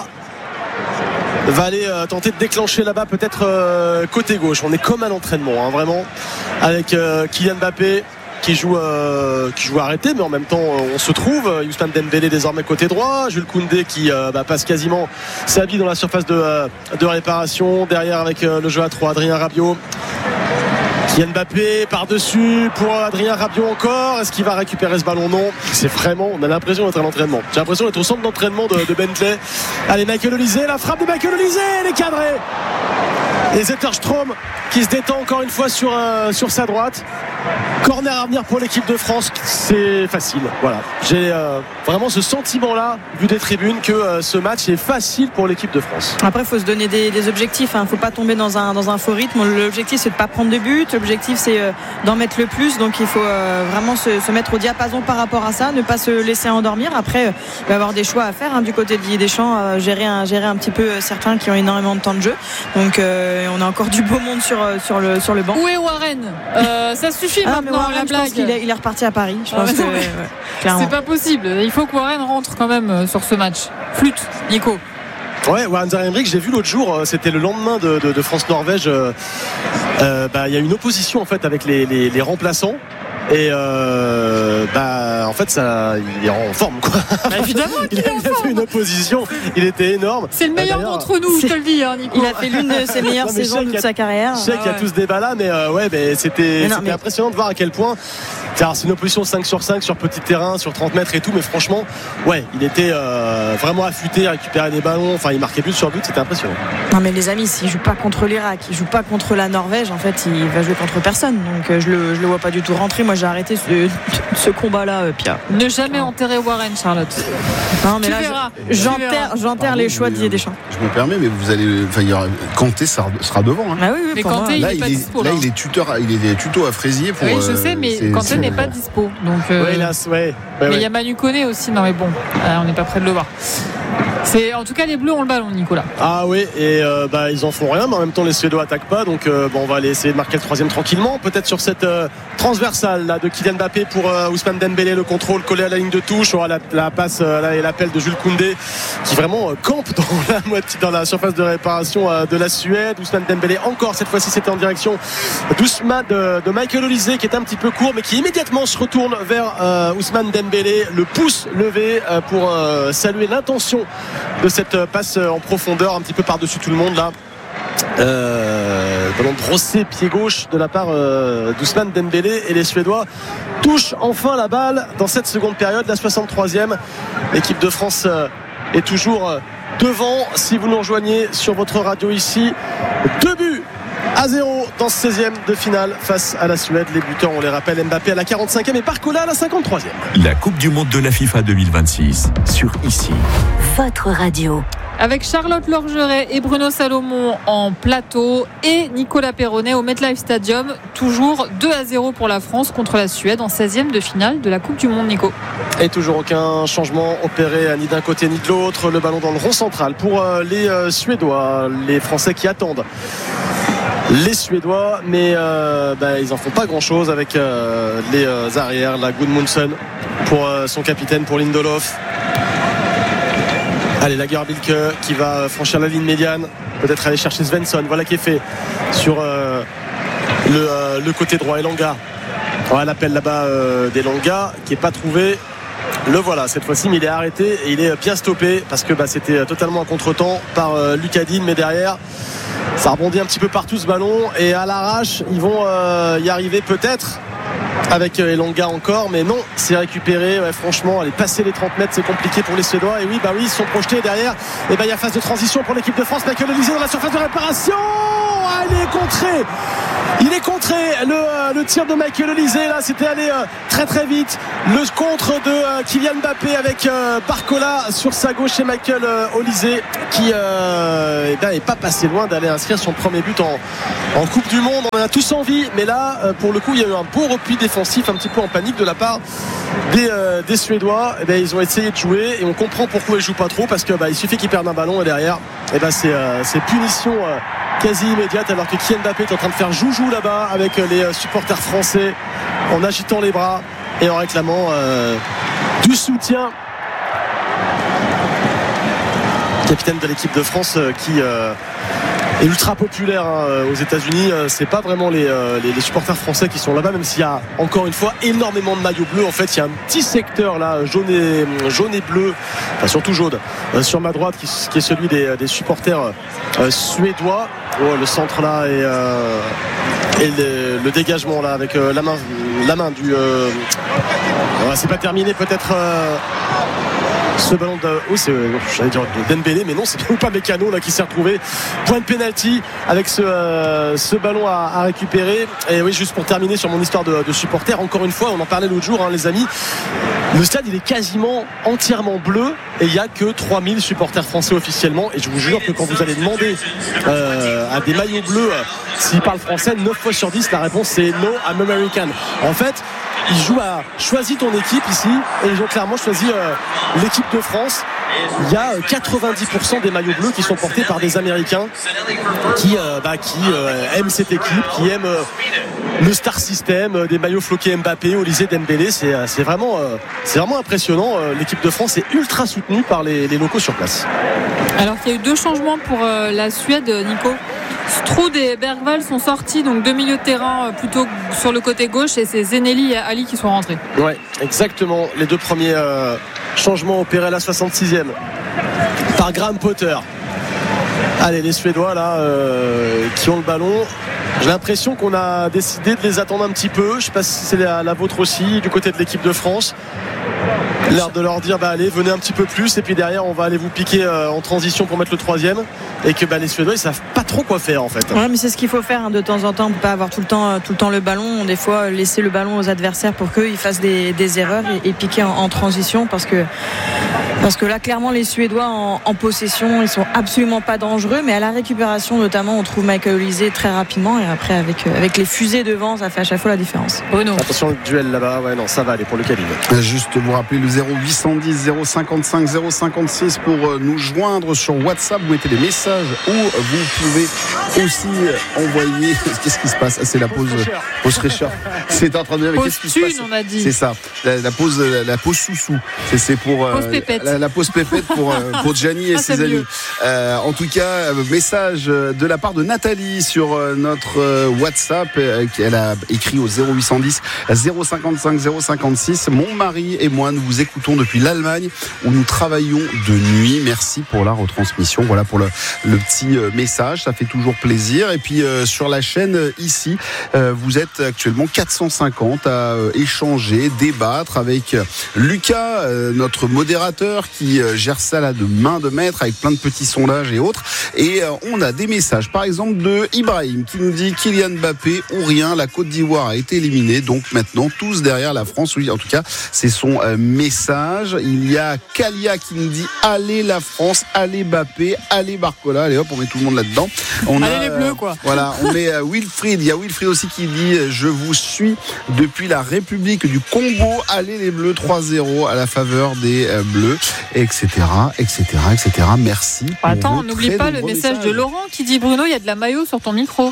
va aller tenter de déclencher là-bas, peut-être côté gauche. On est comme à l'entraînement, vraiment, avec Kylian Mbappé qui joue arrêté, mais en même temps on se trouve. Ousmane Dembélé désormais côté droit, Jules Koundé qui passe quasiment sa vie dans la surface de réparation, derrière avec le jeu à 3, Adrien Rabiot. Kylian Mbappé par-dessus pour Adrien Rabiot encore. Est-ce qu'il va récupérer ce ballon? Non. C'est vraiment, on a l'impression d'être à l'entraînement. J'ai l'impression d'être au centre d'entraînement de Bentley. Allez, Michael Olysée, la frappe de Michael Olysée, elle est cadrée. Et Zetterstrom qui se détend encore une fois sur sa droite. Corner à venir pour l'équipe de France, c'est facile. Voilà, j'ai vraiment ce sentiment-là, vu des tribunes, que ce match est facile pour l'équipe de France. Après, il faut se donner des objectifs. Il ne faut pas tomber dans un faux rythme. L'objectif, c'est de ne pas prendre de but. L'objectif, c'est d'en mettre le plus. Donc, il faut vraiment se mettre au diapason par rapport à ça, ne pas se laisser endormir. Après, il va y avoir des choix à faire du côté de Didier Deschamps, gérer un petit peu certains qui ont énormément de temps de jeu. Donc, on a encore du beau monde sur le banc. Où est Warren? Ça suffit maintenant. Warren, la blague. Je pense qu'il est reparti à Paris. Je pense que c'est pas possible. Il faut que Warren rentre quand même sur ce match. Flûte, Nico. Ouais, Warren Zaïre-Emery, j'ai vu l'autre jour, c'était le lendemain de France-Norvège. Il y a une opposition en fait avec les remplaçants. Et en fait il est en forme quoi. Évidemment qu'il est en forme. Il a fait une opposition, il était énorme. C'est le meilleur d'entre nous, je te le dis, Nico. Il a fait l'une de ses meilleures saisons de sa carrière. Je sais qu'il y a tout ce débat là, mais c'était impressionnant de voir à quel point. C'est une opposition 5 sur 5 sur petit terrain, sur 30 mètres et tout, mais franchement, il était vraiment affûté, récupérer des ballons, enfin il marquait but sur but, c'était impressionnant. Non mais les amis, s'il joue pas contre l'Irak, il joue pas contre la Norvège, en fait il va jouer contre personne, donc je le vois pas du tout rentrer. Moi j'ai arrêté ce combat là, Pierre. Ne jamais enterrer Warren, Charlotte. Non mais là j'enterre les choix de Didier Deschamps. Je me permets, mais vous allez, Kanté sera devant. Ah oui, mais Kanté, là, il est pas dispo. Là, il est tuto à Fraisier pour. Oui, je sais, mais Kanté n'est pas dispo. Donc, mais il y a Manu Koné aussi. Non, mais bon, on n'est pas près de le voir. En tout cas, les Bleus ont le ballon, Nicolas. Ah oui, et ils en font rien, mais en même temps les Suédois attaquent pas, donc on va aller essayer de marquer le troisième tranquillement, peut-être sur cette transversale là de Kylian Mbappé pour Ousmane Dembélé, le contrôle collé à la ligne de touche, la passe et l'appel de Jules Koundé qui vraiment campe dans la surface de réparation de la Suède. Ousmane Dembélé encore, cette fois-ci c'était en direction de Michael Olysée qui est un petit peu court, mais qui immédiatement se retourne vers Ousmane Dembélé, le pouce levé pour saluer l'intention de cette passe en profondeur un petit peu par-dessus tout le monde là. Ballon brossé pied gauche de la part d'Ousmane Dembélé, et les Suédois touchent enfin la balle dans cette seconde période, la 63e. L'équipe de France est toujours devant. Si vous nous rejoignez sur votre radio ici, 2-0 dans ce 16e de finale face à la Suède. Les buteurs, on les rappelle, Mbappé à la 45e et Barcola à la 53e. La Coupe du Monde de la FIFA 2026 sur ici. Votre radio. avec Charlotte Lorgeret et Bruno Salomon en plateau et Nicolas Perronnet au MetLife Stadium. Toujours 2-0 pour la France contre la Suède en 16e de finale de la Coupe du Monde, Nico. Et toujours aucun changement opéré ni d'un côté ni de l'autre. Le ballon dans le rond central pour les Suédois, les Français qui attendent les Suédois, mais ils en font pas grand chose avec les arrières. La Gudmundsson pour son capitaine, pour Lindelof. Allez, Lagerbilke qui va franchir la ligne médiane, peut-être aller chercher Svensson. Voilà qui est fait sur le côté droit. Elanga, l'appel là-bas d'Elanga qui n'est pas trouvé. Le voilà cette fois-ci, mais il est arrêté et il est bien stoppé parce que c'était totalement un contre-temps par Lucadine, mais derrière ça rebondit un petit peu partout ce ballon et à l'arrache ils vont y arriver peut-être avec Elanga encore, mais non, c'est récupéré. Franchement, aller passer les 30 mètres, c'est compliqué pour les Suédois. Et oui, ils sont projetés derrière. Et il y a phase de transition pour l'équipe de France. Michael Olise dans la surface de réparation. Il est contré. Le tir de Michael Olise, là, c'était allé très très vite. Le contre de Kylian Mbappé avec Barcola sur sa gauche et Michael Olise qui n'est pas passé loin d'aller inscrire son premier but en Coupe du Monde. On en a tous envie, mais là, pour le coup, il y a eu un beau repli défensif, un petit peu en panique de la part des Suédois. Ils ont essayé de jouer et on comprend pourquoi ils jouent pas trop, parce que il suffit qu'ils perdent un ballon et derrière c'est punition quasi immédiate, alors que Kylian Mbappé est en train de faire joujou là-bas avec les supporters français en agitant les bras et en réclamant du soutien. Capitaine de l'équipe de France qui est ultra populaire aux États-Unis. C'est pas vraiment les supporters français qui sont là-bas, même s'il y a encore une fois énormément de maillots bleus. En fait, il y a un petit secteur là jaune et bleu, enfin surtout jaune, sur ma droite qui est celui des supporters suédois. Le centre là et le dégagement là avec la main du c'est pas terminé peut-être. Ce ballon j'allais dire de Dembélé, mais non, c'est bien ou pas Mécano là qui s'est retrouvé. Point de pénalty avec ce ballon à récupérer. Et oui, juste pour terminer sur mon histoire de supporter, encore une fois, on en parlait l'autre jour, les amis. Le stade, il est quasiment entièrement bleu et il n'y a que 3000 supporters français officiellement. Et je vous jure que quand vous allez demander à des maillots bleus s'ils parlent français, 9 fois sur 10, la réponse c'est No, I'm American. En fait, ils jouent à choisis ton équipe ici et ils ont clairement choisi l'équipe de France. Il y a 90% des maillots bleus qui sont portés par des Américains qui aiment cette équipe, qui aiment le star system, des maillots floqués Mbappé, Olise, Dembélé. C'est vraiment impressionnant. L'équipe de France est ultra soutenue par les locaux sur place. Alors qu'il y a eu 2 changements pour la Suède, Nico. Stroud et Bergvall sont sortis, donc 2 milieux de terrain plutôt sur le côté gauche, et c'est Zeneli et Ali qui sont rentrés. Ouais, exactement. Les 2 premiers changements opérés à la 66e par Graham Potter. Allez, les Suédois là qui ont le ballon. J'ai l'impression qu'on a décidé de les attendre un petit peu. Je ne sais pas si c'est la vôtre aussi du côté de l'équipe de France. L'air de leur dire allez, venez un petit peu plus, et puis derrière on va aller vous piquer en transition pour mettre le 3e, et que les Suédois ils savent pas trop quoi faire en fait. Ouais, mais c'est ce qu'il faut faire de temps en temps. On peut pas avoir tout le temps le ballon. Des fois laisser le ballon aux adversaires pour qu'ils fassent des erreurs et piquer en transition, parce que là clairement les Suédois en possession ils sont absolument pas dangereux, mais à la récupération notamment on trouve Michael Olise très rapidement, et après avec les fusées devant ça fait à chaque fois la différence. Bruno. Attention le duel là-bas, ça va aller pour le cabine. Juste vous rappeler le 0810 055 056 pour nous joindre sur WhatsApp. Vous mettez des messages, ou vous pouvez aussi envoyer. Qu'est-ce qui se passe? C'est la pause fraîcheur. C'est en train de dire qu'est-ce qui se passe? On a dit. C'est ça. La pause sous-sous. C'est pour la pause pépette pour Gianni et ses amis. En tout cas, message de la part de Nathalie sur notre WhatsApp. Elle a écrit au 0810 055 056. Mon mari et moi, nous vous écoutons depuis l'Allemagne où nous travaillons de nuit. Merci pour la retransmission. Voilà pour le petit message. Ça fait toujours plaisir. Et puis sur la chaîne ici, vous êtes actuellement 450 à échanger, débattre avec Lucas, notre modérateur, Twitter qui gère ça là de main de maître avec plein de petits sondages et autres. Et on a des messages, par exemple de Ibrahim qui nous dit Kylian Mbappé ou rien, la Côte d'Ivoire a été éliminée, donc maintenant tous derrière la France. Oui, en tout cas, c'est son message. Il y a Kalia qui nous dit allez la France, allez Mbappé, allez Barcola. Allez hop, on met tout le monde là-dedans. Allez les Bleus quoi. Voilà, on met Wilfried. Il y a Wilfried aussi qui dit je vous suis depuis la République du Congo. Allez les Bleus, 3-0 à la faveur des Bleus, etc., etc., etc. Merci. Attends, n'oublie pas le message de Laurent qui dit Bruno, il y a de la maillot sur ton micro.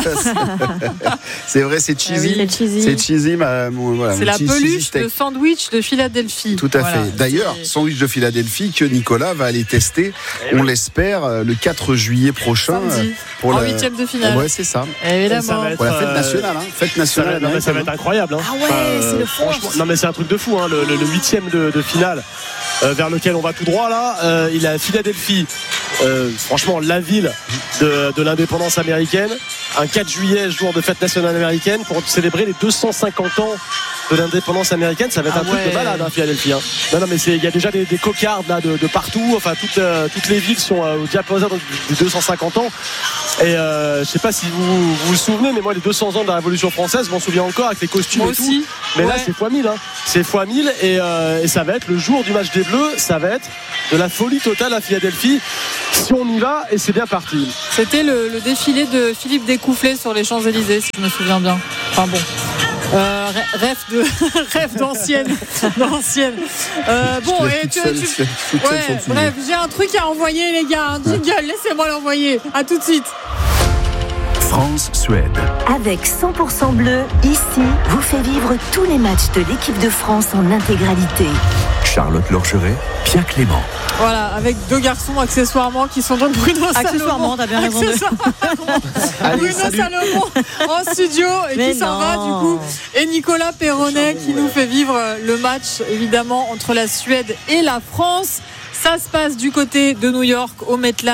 C'est vrai, c'est cheesy. Ah oui, c'est cheesy. Voilà, c'est la peluche de sandwich de Philadelphie. Tout à fait. D'ailleurs, sandwich de Philadelphie que Nicolas va aller tester, on l'espère, le 4 juillet prochain. Samedi, pour en 8e de finale. Ouais, c'est ça. Évidemment. Pour la fête nationale. Fête nationale. Ça va être incroyable. Ah ouais, c'est le franchement. Non mais c'est un truc de fou. Le 8e de finale vers lequel on va tout droit là. Il est à Philadelphie. Franchement, la ville de l'indépendance américaine. Un 4 juillet, jour de fête nationale américaine, pour célébrer les 250 ans de l'indépendance américaine. Ça va être un truc de malade, Philadelphie. Non, mais il y a déjà des cocardes là de partout. Enfin, toutes les villes sont au diapason des 250 ans. Et je sais pas si vous vous souvenez, mais moi les 200 ans de la Révolution française, je m'en souviens encore avec les costumes moi et tout. aussi. Mais là c'est x 1000. C'est x 1000 et ça va être le jour du match des Bleus. Ça va être de la folie totale à Philadelphie. Si on y va, et c'est bien parti. C'était le défilé de Philippe Découfflé sur les Champs-Élysées, si je me souviens bien. Enfin bon. Rêve d'ancienne. Bon, et bref, j'ai un truc à envoyer, les gars. Un jingle, laissez-moi l'envoyer. À tout de suite. France-Suède. Avec 100% bleu, ici, vous fait vivre tous les matchs de l'équipe de France en intégralité. Charlotte Lorgeret, Pierre Clément. Voilà, avec deux garçons accessoirement qui sont donc Bruno Salomon. Accessoirement, t'as bien raison. Bruno Salomon en studio et mais qui s'en va du coup. Et Nicolas Perronnet qui nous fait vivre le match évidemment entre la Suède et la France. Ça se passe du côté de New York au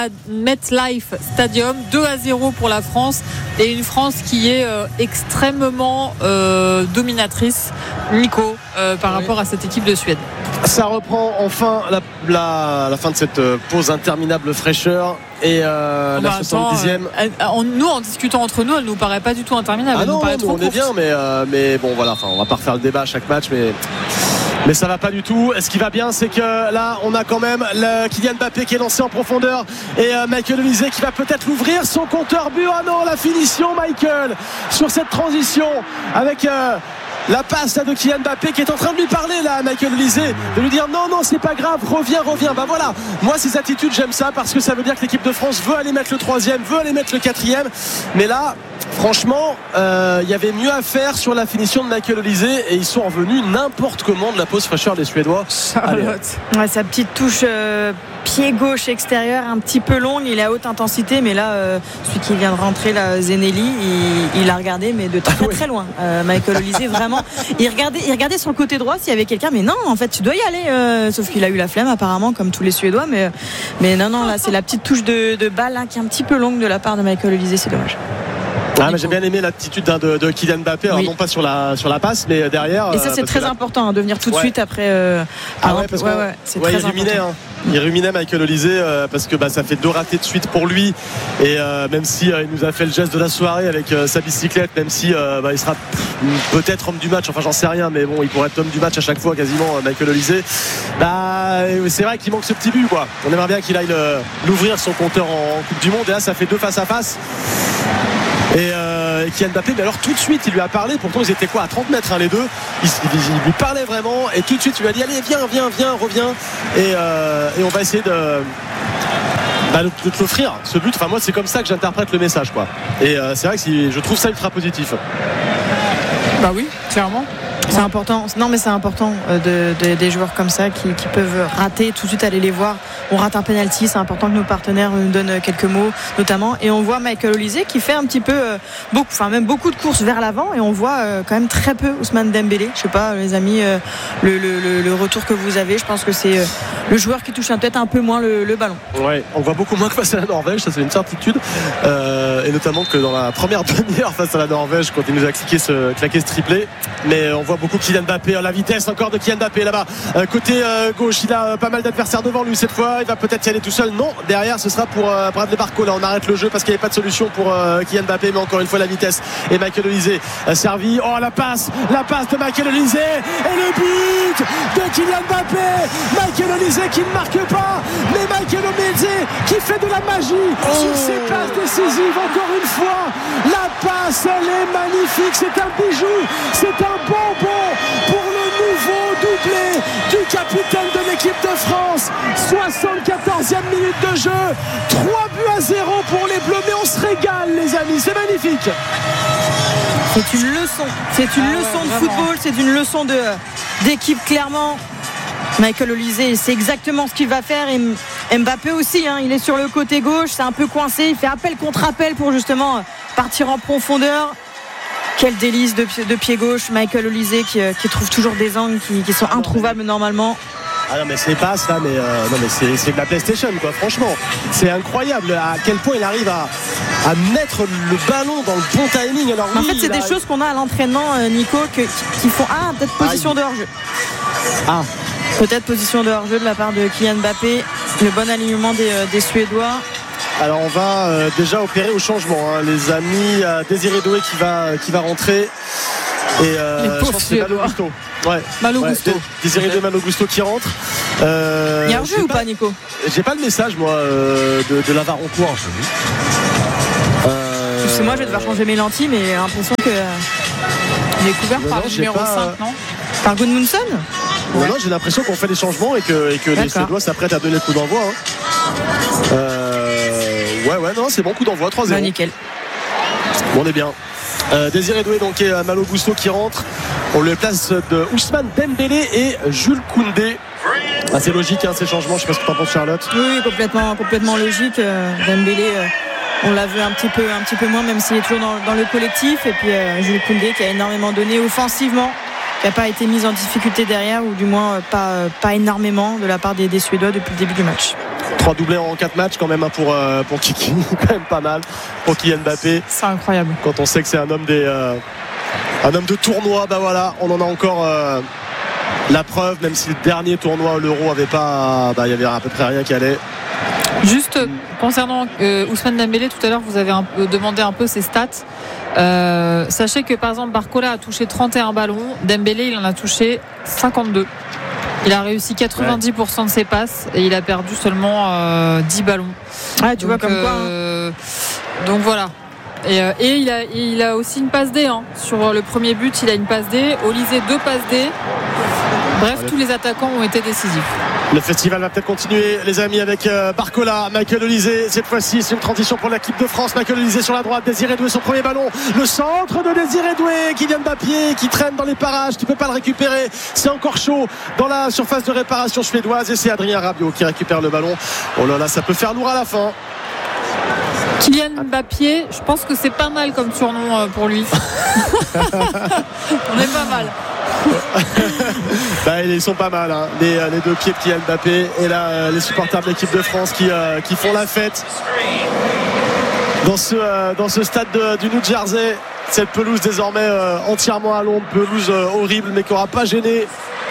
MetLife Stadium, 2-0 pour la France et une France qui est extrêmement dominatrice, Nico, par rapport à cette équipe de Suède. Ça reprend enfin la fin de cette pause interminable fraîcheur et la 70e. Nous, en discutant entre nous, elle nous paraît pas du tout interminable. Ah non, on est bien, mais bon voilà, on va pas refaire le débat à chaque match, mais ça va pas du tout. Ce qui va bien, c'est que là, on a quand même Kylian Mbappé qui est lancé en profondeur et Michael Olise qui va peut-être l'ouvrir. Son compteur but. Ah non, la finition, Michael, sur cette transition avec la passe là de Kylian Mbappé qui est en train de lui parler là, Michael Olise, de lui dire non, c'est pas grave, reviens. Bah voilà, moi ces attitudes j'aime ça parce que ça veut dire que l'équipe de France veut aller mettre le 3e, veut aller mettre le 4e. Mais là, franchement, il y avait mieux à faire sur la finition de Michael Olise et ils sont revenus n'importe comment de la pause fraîcheur des Suédois. Ouais, sa petite touche pied gauche extérieur un petit peu longue, il est à haute intensité, mais là celui qui vient de rentrer là, Zenelli, il a regardé mais de très très loin. Michael Olise vraiment, il regardait sur le côté droit s'il y avait quelqu'un, mais non, en fait tu dois y aller, sauf qu'il a eu la flemme apparemment comme tous les Suédois, mais non, là c'est la petite touche de balle là, qui est un petit peu longue de la part de Michael Olise, c'est dommage. Mais j'ai bien aimé l'attitude de Kylian Mbappé, alors non pas sur la passe, mais derrière. Et ça c'est très important de venir tout de suite après. Parce c'est très important. Il ruminait Michael Olise parce que ça fait 2 ratés de suite pour lui et même si il nous a fait le geste de la soirée avec sa bicyclette, même si il sera peut-être homme du match, enfin j'en sais rien, mais bon il pourrait être homme du match à chaque fois quasiment, Michael Olise. C'est vrai qu'il manque ce petit but quoi. On aimerait bien qu'il aille l'ouvrir son compteur en Coupe du Monde et là ça fait 2 face à face. Et Kylian Mbappé, mais alors tout de suite il lui a parlé, pourtant ils étaient à 30 mètres les deux, il lui parlait vraiment et tout de suite il lui a dit allez viens, reviens et on va essayer de te l'offrir ce but. Enfin moi c'est comme ça que j'interprète le message quoi. Et c'est vrai que je trouve ça ultra positif. Bah oui, clairement. C'est important. Non, mais c'est important des joueurs comme ça qui peuvent rater, tout de suite aller les voir. On rate un penalty, c'est important que nos partenaires nous donnent quelques mots, notamment. Et on voit Michael Olise qui fait un petit peu beaucoup de courses vers l'avant. Et on voit quand même très peu Ousmane Dembélé. Je sais pas, les amis, le retour que vous avez, je pense que c'est le joueur qui touche peut-être un peu moins le ballon. Ouais, on voit beaucoup moins que face à la Norvège, ça c'est une certitude. Et notamment que dans la première demi-heure face à la Norvège, quand il nous a claqué ce triplé. Mais on voit voit beaucoup Kylian Mbappé, la vitesse encore de Kylian Mbappé là-bas. Côté gauche, il a pas mal d'adversaires devant lui cette fois. Il va peut-être y aller tout seul. Non, derrière, ce sera pour Bradley Barcola. On arrête le jeu parce qu'il n'y avait pas de solution pour Kylian Mbappé, mais encore une fois la vitesse. Et Michael Olise servi. Oh, la passe de Michael Olise et le but de Kylian Mbappé. Michael Olise qui ne marque pas, mais Michael Olise qui fait de la magie sur ses passes décisives. Encore une fois, la passe, elle est magnifique. C'est un bijou, c'est un bonbon pour le nouveau doublé du capitaine de l'équipe de France. 74e minute de jeu, 3-0 pour les Bleus, mais on se régale les amis, c'est magnifique. C'est une leçon, de football, c'est une leçon d'équipe clairement. Michael Olise, c'est exactement ce qu'il va faire. Et Mbappé aussi, il est sur le côté gauche, c'est un peu coincé, il fait appel contre appel pour justement partir en profondeur. Quel délice de pied gauche, Michael Olise qui trouve toujours des angles qui sont introuvables normalement. Ah non mais c'est pas ça, mais c'est de la PlayStation quoi. Franchement, c'est incroyable à quel point il arrive à mettre le ballon dans le bon timing. Alors en fait, c'est des choses qu'on a à l'entraînement, Nico, qui font peut-être position de hors-jeu. Peut-être position de hors-jeu de la part de Kylian Mbappé. Le bon alignement des Suédois. Alors on va déjà opérer au changement, les amis. Désiré Doué qui va rentrer. Et je pense que c'est Malo Gusto. Malo Gusto. Désiré Doué, Malo Gusto qui rentre. Il y a un jeu ou pas, Nico? J'ai pas le message moi de Lavaroncourt. C'est moi, je vais devoir changer mes lentilles, mais j'ai l'impression que il est couvert par le numéro 5, non? Par Gudmundsson? Non, j'ai l'impression qu'on fait des changements et que les Suédois s'apprêtent à donner le coup d'envoi. Non, c'est bon, coup d'envoi, 3-0. Bah, nickel. Bon, on est bien. Désiré Doué donc et Malo Gusto qui rentre. On le place de Ousmane Dembélé et Jules Koundé. C'est logique ces changements, je sais pas ce que tu en penses, Charlotte. Oui, complètement logique. Dembélé, on l'a vu un petit peu moins, même s'il est toujours dans le collectif. Et puis Jules Koundé qui a énormément donné offensivement, qui n'a pas été mis en difficulté derrière, ou du moins pas énormément de la part des Suédois depuis le début du match. 3 doublés en 4 matchs quand même pour Kiki, quand même pas mal pour Kylian Mbappé. C'est incroyable. Quand on sait que c'est un homme de tournoi, on en a encore la preuve, même si le dernier tournoi, l'Euro, il y avait à peu près rien qui allait. Juste concernant Ousmane Dembélé, tout à l'heure vous avez demandé un peu ses stats. Sachez que par exemple Barcola a touché 31 ballons, Dembélé il en a touché 52. Il a réussi 90% de ses passes et il a perdu seulement 10 ballons. Tu vois comme quoi. Donc voilà. Et il a aussi une passe D. Sur le premier but, il a une passe D. Olise 2 passes D. Bref, tous les attaquants ont été décisifs. Le festival va peut-être continuer, les amis, avec Barcola, Michael Olise. Cette fois-ci, c'est une transition pour l'équipe de France. Michael Olise sur la droite, Désiré Doué, son premier ballon. Le centre de Désiré Doué, Kylian Mbappé qui traîne dans les parages, qui ne peut pas le récupérer. C'est encore chaud dans la surface de réparation suédoise. Et c'est Adrien Rabiot qui récupère le ballon. Oh là là, ça peut faire lourd à la fin. Kylian Mbappé, je pense que c'est pas mal comme surnom pour lui. On est pas mal. Ils sont pas mal les deux pieds de Kylian Mbappé. Et là les supporters de l'équipe de France qui font la fête dans ce stade du New Jersey. Cette pelouse désormais entièrement à l'ombre, pelouse horrible mais qui n'aura pas gêné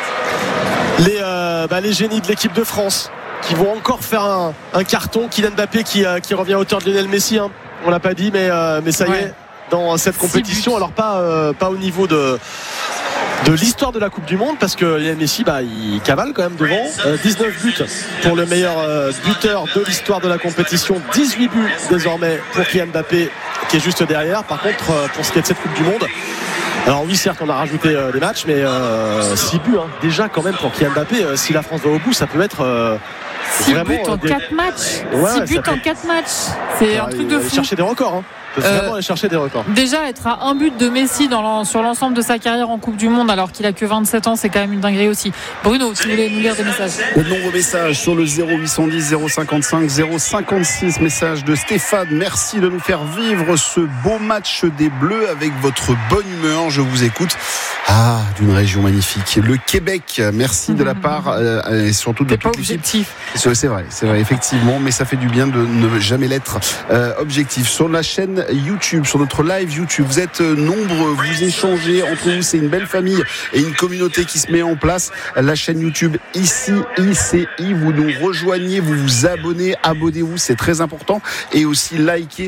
les génies de l'équipe de France, qui vont encore faire un carton. Kylian Mbappé qui revient à hauteur de Lionel Messi, on l'a pas dit, mais ça y est, dans cette compétition. Alors pas au niveau de l'histoire de la Coupe du Monde, parce que Lionel Messi il cavale quand même devant. 19 buts pour le meilleur buteur de l'histoire de la compétition, 18 buts désormais pour Kylian Mbappé qui est juste derrière. Par contre, pour ce qui est de cette Coupe du Monde, alors oui, certes on a rajouté des matchs, mais 6 buts déjà quand même pour Kylian Mbappé. Si la France va au bout, ça peut être 6 buts en 4 matchs. 6 buts en 4 matchs. C'est un truc de fou. Aller chercher des records. Vraiment aller chercher des records. Déjà être à un but de Messi sur l'ensemble de sa carrière en Coupe du Monde, alors qu'il a que 27 ans, c'est quand même une dinguerie aussi. Bruno, tu voulais nous lire des messages? De nombreux messages sur le 0810 055 056. Message de Stéphane: merci de nous faire vivre ce beau match des Bleus avec votre bonne humeur. Je vous écoute. D'une région magnifique, le Québec. Merci de la part et surtout de toute l'équipe. C'est vrai, effectivement, mais ça fait du bien de ne jamais l'être objectif. Sur la chaîne YouTube, sur notre live YouTube, vous êtes nombreux, vous échangez entre vous, c'est une belle famille et une communauté qui se met en place. La chaîne YouTube ici, ICI, vous nous rejoignez, vous vous abonnez-vous, c'est très important, et aussi likez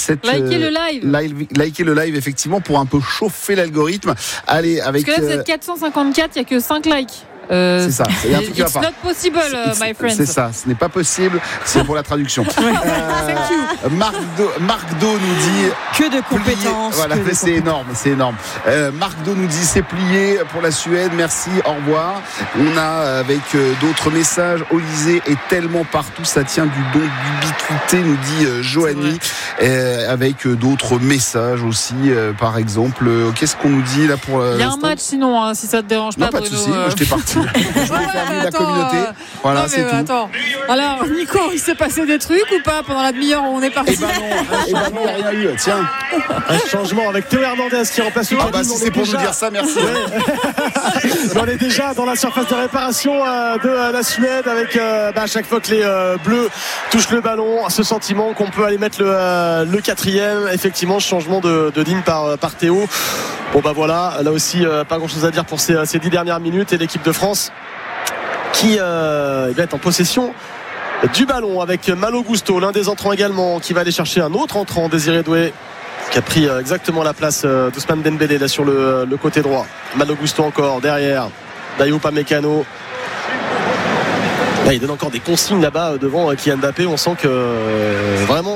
le live effectivement pour un peu chauffer l'algorithme. Allez, avec parce que là vous êtes 454, il n'y a que 5 likes. C'est ça, il y a un truc qui va It's not possible, my friends. C'est ça, ce n'est pas possible, c'est pour la traduction. Marc Do nous dit que de compétences. Voilà, c'est énorme. Marc Do nous dit c'est plié pour la Suède, merci, au revoir. On a avec d'autres messages, Olysée est tellement partout, ça tient du don d'ubiquité, nous dit Joanie, avec d'autres messages aussi, par exemple, qu'est-ce qu'on nous dit là pour il y a un match sinon, si ça te dérange pas. Non, pas de souci, moi j'étais parti. Je voulais faire vivre la communauté. Voilà, c'est tout. Attends. Alors, Nico, il s'est passé des trucs ou pas pendant la demi-heure où on est parti? Eh ben non, il n'y a rien eu. Tiens. Un changement avec Théo Hernandez qui remplace le Kevin. Si c'est pour nous dire ça, merci. On est déjà dans la surface de réparation de la Suède avec à chaque fois que les Bleus touchent le ballon, ce sentiment qu'on peut aller mettre le quatrième. Effectivement, changement de Dean par Théo. Bon voilà, là aussi pas grand chose à dire pour ces 10 dernières minutes, et l'équipe de France qui va être en possession du ballon avec Malo Gusto, l'un des entrants également, qui va aller chercher un autre entrant, Désiré Doué, qui a pris exactement la place d'Ousmane Dembélé là sur le côté droit. Malo Gusto encore derrière Dayot Upamecano. Là, il donne encore des consignes là-bas devant Kylian Mbappé. On sent que vraiment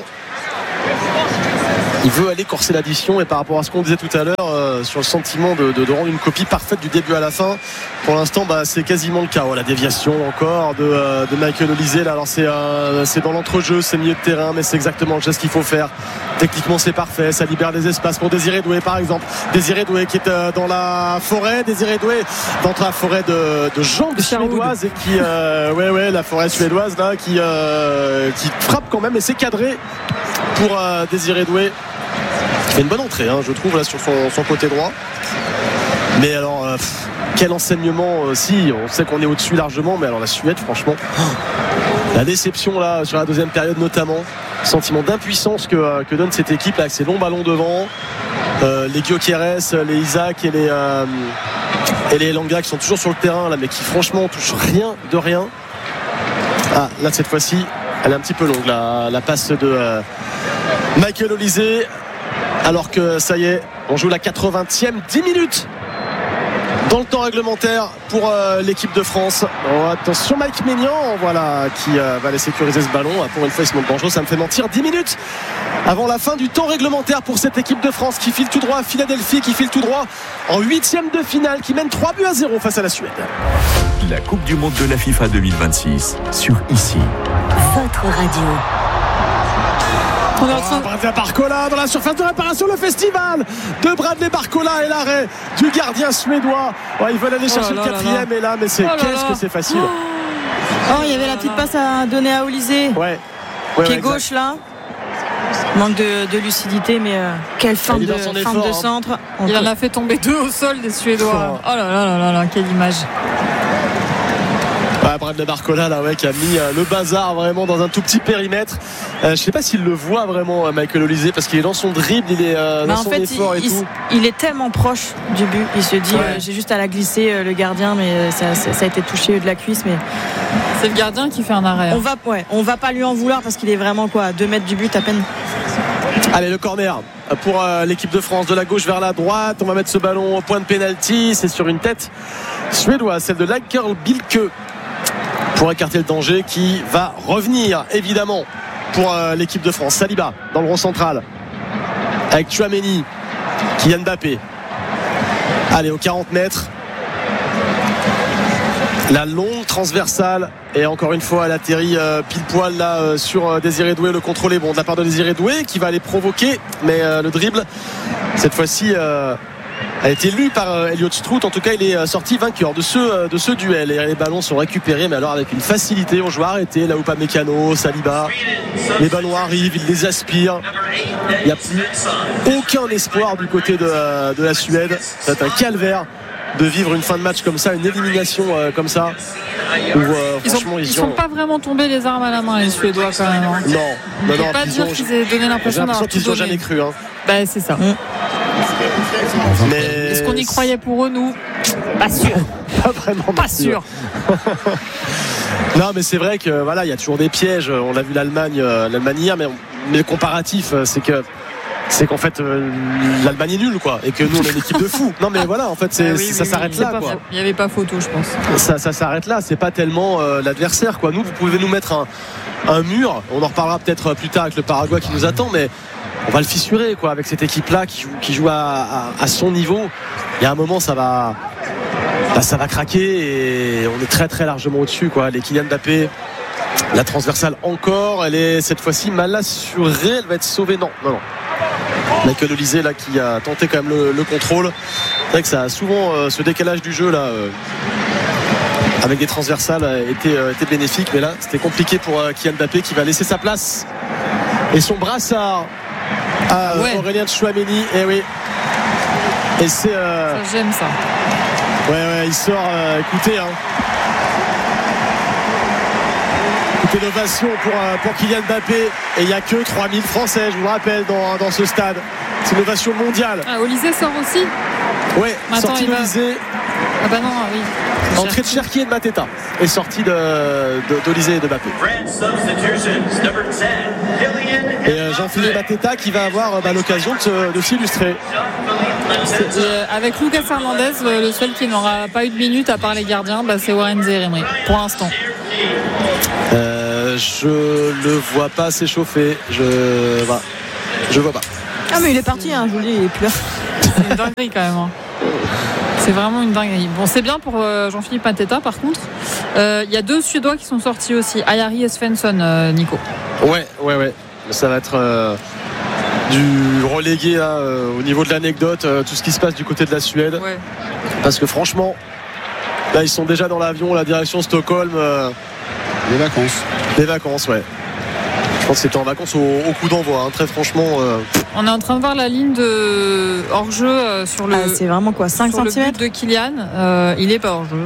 il veut aller corser l'addition, et par rapport à ce qu'on disait tout à l'heure sur le sentiment de rendre une copie parfaite du début à la fin, pour l'instant c'est quasiment le cas. La déviation encore de Michael Olysée là. Alors c'est dans l'entrejeu, c'est milieu de terrain, mais c'est exactement le geste qu'il faut faire. Techniquement c'est parfait, ça libère des espaces pour Désiré Doué par exemple. Désiré Doué qui est dans la forêt, Désiré Doué dans la forêt de jambes suédoises, et qui la forêt suédoise là qui frappe quand même, et c'est cadré pour Désiré Doué. Il fait une bonne entrée, je trouve, là sur son côté droit. Mais alors, quel enseignement, si, on sait qu'on est au-dessus largement, mais alors la Suède, franchement, la déception là sur la deuxième période notamment, sentiment d'impuissance que donne cette équipe là, avec ses longs ballons devant, les Gyökeres, les Isaac et les Elanga qui sont toujours sur le terrain là, mais qui franchement touchent rien de rien. Là cette fois-ci, elle est un petit peu longue la passe de Michael Olysée, alors que ça y est, on joue la 80e, 10 minutes dans le temps réglementaire pour l'équipe de France. Attention, Mike Maignan, qui va aller sécuriser ce ballon. Pour une fois, il se montre dangereux, ça me fait mentir. 10 minutes avant la fin du temps réglementaire pour cette équipe de France qui file tout droit à Philadelphie, qui file tout droit en 8e de finale, qui mène 3-0 face à la Suède. La Coupe du Monde de la FIFA 2026 sur ICI. Votre radio. On est en train de Bradley Barcola dans la surface de réparation, le festival de Bradley Barcola et l'arrêt du gardien suédois. Ils veulent aller chercher le quatrième, et là, mais qu'est-ce que c'est facile. Il y avait la petite passe à donner à Olysée. Pied gauche là. Manque de lucidité, mais quelle fin de centre. Il en a fait tomber 2 au sol des Suédois. Oh là là, quelle image. Bradley Barcola qui a mis le bazar vraiment dans un tout petit périmètre. Je sais pas s'il le voit vraiment, Michael Olysée, parce qu'il est dans son dribble, il est dans son effort et tout. Il est tellement proche du but, il se dit j'ai juste à la glisser, le gardien, mais ça a été touché de la cuisse, mais c'est le gardien qui fait un arrêt. On va pas lui en vouloir, parce qu'il est vraiment à 2 mètres du but à peine. Allez, le corner pour l'équipe de France, de la gauche vers la droite. On va mettre ce ballon au point de pénalty, c'est sur une tête suédoise, celle de Lagerl Bilke, pour écarter le danger, qui va revenir évidemment pour l'équipe de France. Saliba dans le rond central avec Tchouaméni, Kylian Mbappé. Allez, aux 40 mètres, la longue transversale, et encore une fois elle atterrit pile poil là sur Désiré Doué. Le contrôle est bon de la part de Désiré Doué, qui va aller provoquer, mais le dribble cette fois-ci a été lu par Elliott Strout. En tout cas, il est sorti vainqueur de ce duel. Et les ballons sont récupérés, mais alors avec une facilité. On joue arrêté. Là, Upamecano, Saliba. Les ballons arrivent, ils les aspirent. Il n'y a plus aucun espoir du côté de la Suède. C'est un calvaire de vivre une fin de match comme ça, une élimination comme ça. Où, ils sont pas vraiment tombés les armes à la main, les Suédois, quand même. Hein. Non. On ne peut pas dire qu'ils aient donné l'impression d'avoir qu'ils n'ont jamais cru. Hein. Bah, c'est ça. Mais... Est-ce qu'on y croyait pour eux, nous? Pas sûr. Pas vraiment. Pas sûr. Non, mais c'est vrai que voilà, il y a toujours des pièges. On a vu l'Allemagne hier, mais le comparatif, c'est qu'en fait l'Allemagne est nulle, quoi, et que nous on est une équipe de fous. Non, mais voilà, en fait ça s'arrête là, quoi. Il n'y avait pas photo, je pense. Ça s'arrête là. C'est pas tellement l'adversaire, quoi. Nous, vous pouvez nous mettre un mur. On en reparlera peut-être plus tard avec le Paraguay qui nous attend, mais on va le fissurer, quoi, avec cette équipe-là qui joue à son niveau. Il y a un moment, ça va craquer et on est très très largement au-dessus, quoi. Les Kylian Mbappé, la transversale encore, elle est cette fois-ci mal assurée, elle va être sauvée. Non. Michael Olise là qui a tenté quand même le contrôle. C'est vrai que ça a souvent ce décalage du jeu là avec des transversales a été bénéfique, mais là c'était compliqué pour Kylian Mbappé qui va laisser sa place et son brassard à Aurélien Tchouaméni. Et oui, et c'est ça, j'aime ça. Ouais, il sort. Écoutez, l'ovation pour Kylian Mbappé, et il n'y a que 3000 Français, je vous le rappelle, dans ce stade. C'est une ovation mondiale. Olise sort aussi. Ouais, sortie d'Olise. Ah bah non, oui. Entrée de Cherki et de Mateta et sortie d'Olise et de Mbappé. Et Jean-Philippe Mateta qui va avoir l'occasion de s'illustrer. Avec Lucas Hernandez, le seul qui n'aura pas eu de minutes à part les gardiens, c'est Warren Zaïre-Emery pour l'instant. Je le vois pas s'échauffer. Je vois pas. Ah, mais il est parti, je vous le dis, il est plus là. C'est une dinguerie quand même. C'est vraiment une dinguerie. Bon, c'est bien pour Jean-Philippe Mateta, par contre. Il y a 2 Suédois qui sont sortis aussi, Ayari et Svensson, Nico. Ouais. Ça va être du relégué là, au niveau de l'anecdote, tout ce qui se passe du côté de la Suède. Ouais. Parce que franchement, là ils sont déjà dans l'avion, la direction Stockholm. Les vacances, ouais. Je pense que c'était en vacances au coup d'envoi, très franchement. On est en train de voir la ligne de hors-jeu sur le. C'est vraiment quoi, 5 cm le but de Kylian. Il est pas hors-jeu.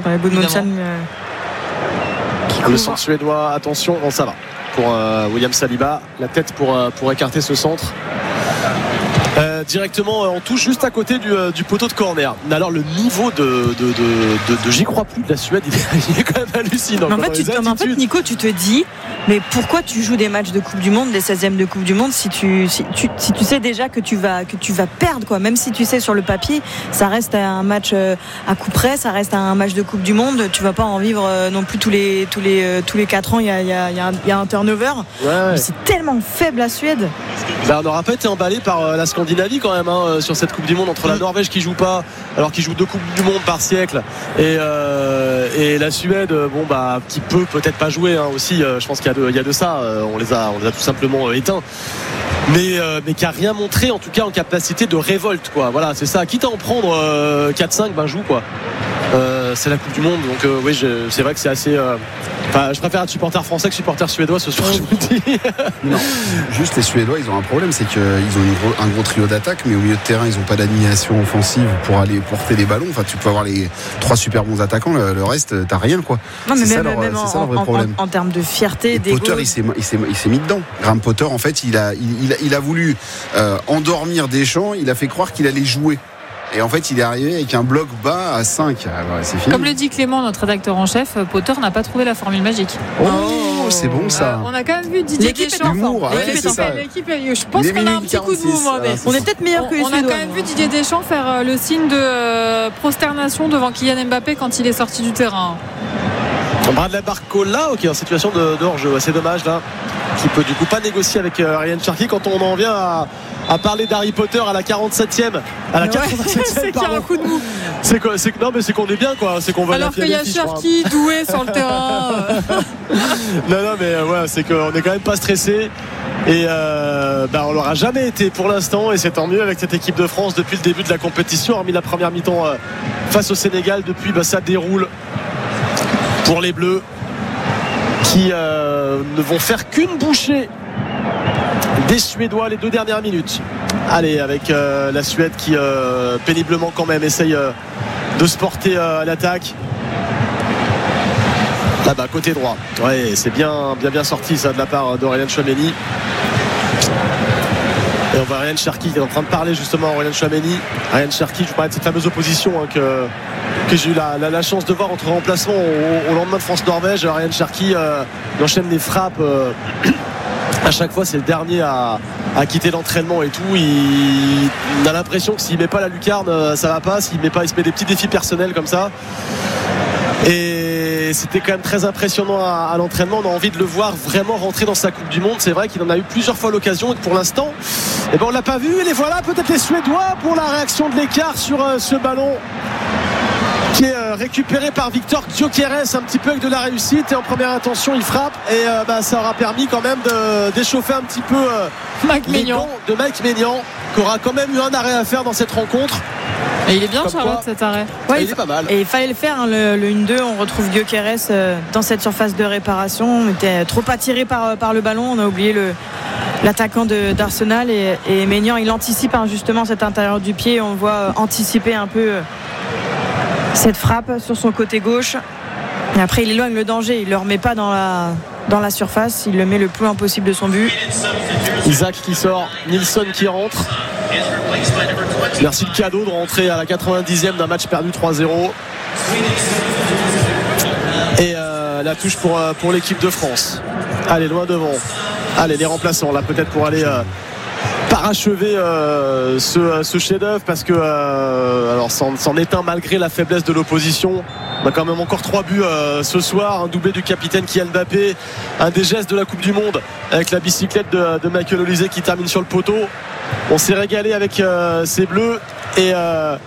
Le centre suédois, attention, ça va. Pour William Saliba, la tête pour écarter ce centre. Directement en touche juste à côté du poteau de corner. Mais alors le niveau de j'y crois plus de la Suède, il est quand même hallucinant. Mais en fait, Nico, tu te dis, mais pourquoi tu joues des matchs de Coupe du Monde, des 16e de Coupe du Monde, si tu sais déjà que tu vas perdre, quoi. Même si tu sais sur le papier, ça reste un match à coup près, ça reste un match de Coupe du Monde. Tu vas pas en vivre non plus tous les 4 ans. Il y a un turnover. Ouais. C'est tellement faible la Suède. On n'aura pas été emballé par la Scandinavie quand même sur cette Coupe du Monde, entre la Norvège qui joue pas, alors qu'il joue 2 Coupes du Monde par siècle, et la Suède, qui peut peut-être pas jouer aussi. Je pense qu'il y a de ça. On les a tout simplement éteints. Mais qui a rien montré en tout cas en capacité de révolte, quoi. Voilà, c'est ça. Quitte à en prendre 4-5, joue, quoi. C'est la Coupe du Monde, donc oui, c'est vrai que c'est assez. Je préfère être supporter français que supporter suédois ce soir, je vous le dis. Non, juste les Suédois, ils ont un problème, c'est qu'ils ont un gros trio d'attaque, mais au milieu de terrain, ils n'ont pas d'animation offensive pour aller porter les ballons. Enfin, tu peux avoir les 3 super bons attaquants, le reste, t'as rien, quoi. Non, mais c'est même ça le vrai problème. En termes de fierté, d'ego. Potter, il s'est mis dedans. Graham Potter, en fait, il a voulu endormir Deschamps. Il a fait croire qu'il allait jouer. Et en fait, il est arrivé avec un bloc bas à 5. C'est fini. Comme le dit Clément, notre rédacteur en chef, Potter n'a pas trouvé la formule magique. Oh, c'est bon ça. On a quand même vu Didier Deschamps. Je pense qu'on a un petit coup de mou. On est peut-être meilleur que les Suédois. On a quand même vu Didier Deschamps faire le signe de prosternation devant Kylian Mbappé quand il est sorti du terrain. Bradley Barcola, en situation de hors-jeu. C'est dommage là, qui peut du coup pas négocier avec Ryan Cherki quand on en vient à parler d'Harry Potter à la 47e, à la 87e. C'est qu'il y a un coup de mou. C'est qu'on est bien, quoi. C'est qu'on va. Alors qu'il y a Cherki doué sur le terrain. Non, mais c'est qu'on est quand même pas stressé. Et on l'aura jamais été pour l'instant, et c'est tant mieux avec cette équipe de France depuis le début de la compétition, hormis la première mi-temps face au Sénégal. Depuis, ça déroule pour les Bleus qui ne vont faire qu'une bouchée des Suédois les 2 dernières minutes. Allez, avec la Suède qui péniblement quand même essaye de se porter à l'attaque. Là-bas, côté droit. Ouais, c'est bien sorti ça de la part d'Aurélien Tchouaméni. Et on voit Ryan Cherki qui est en train de parler justement à Aurélien Tchouaméni. Ryan Cherki, je vous parlais de cette fameuse opposition que j'ai eu la chance de voir entre remplacements au lendemain de France-Norvège. Ryan Cherki il enchaîne les frappes. À chaque fois, c'est le dernier à quitter l'entraînement et tout. On a l'impression que s'il met pas la lucarne, ça va pas. S'il se met des petits défis personnels comme ça. Et c'était quand même très impressionnant à l'entraînement. On a envie de le voir vraiment rentrer dans sa Coupe du Monde. C'est vrai qu'il en a eu plusieurs fois l'occasion et que pour l'instant, on l'a pas vu. Et les voilà, peut-être les Suédois pour la réaction de l'écart sur ce ballon qui est récupéré par Victor Gyökeres, un petit peu avec de la réussite, et en première intention il frappe et ça aura permis quand même d'échauffer un petit peu les gants de Mike Maignan, qui aura quand même eu un arrêt à faire dans cette rencontre. Et il est bien, Charlotte, cet arrêt. Ouais, il est pas mal. Et il fallait le faire, le 1-2. On retrouve Gyökeres dans cette surface de réparation. On était trop attiré par le ballon. On a oublié l'attaquant d'Arsenal, et Maignan, il anticipe justement cet intérieur du pied. On le voit anticiper un peu cette frappe sur son côté gauche. Et après, il éloigne le danger. Il ne le remet pas dans la surface. Il le met le plus loin possible de son but. Isaac qui sort, Nilsson qui rentre. Merci le cadeau de rentrer à la 90e d'un match perdu 3-0. Et la touche pour l'équipe de France. Allez, loin devant. Allez, les remplaçants là, peut-être pour aller parachever ce chef-d'œuvre, parce que alors c'en est un malgré la faiblesse de l'opposition. On a quand même encore 3 buts ce soir, un doublé du capitaine Kylian Mbappé, un des gestes de la Coupe du Monde avec la bicyclette de Michael Olise qui termine sur le poteau. On s'est régalé avec ces Bleus, et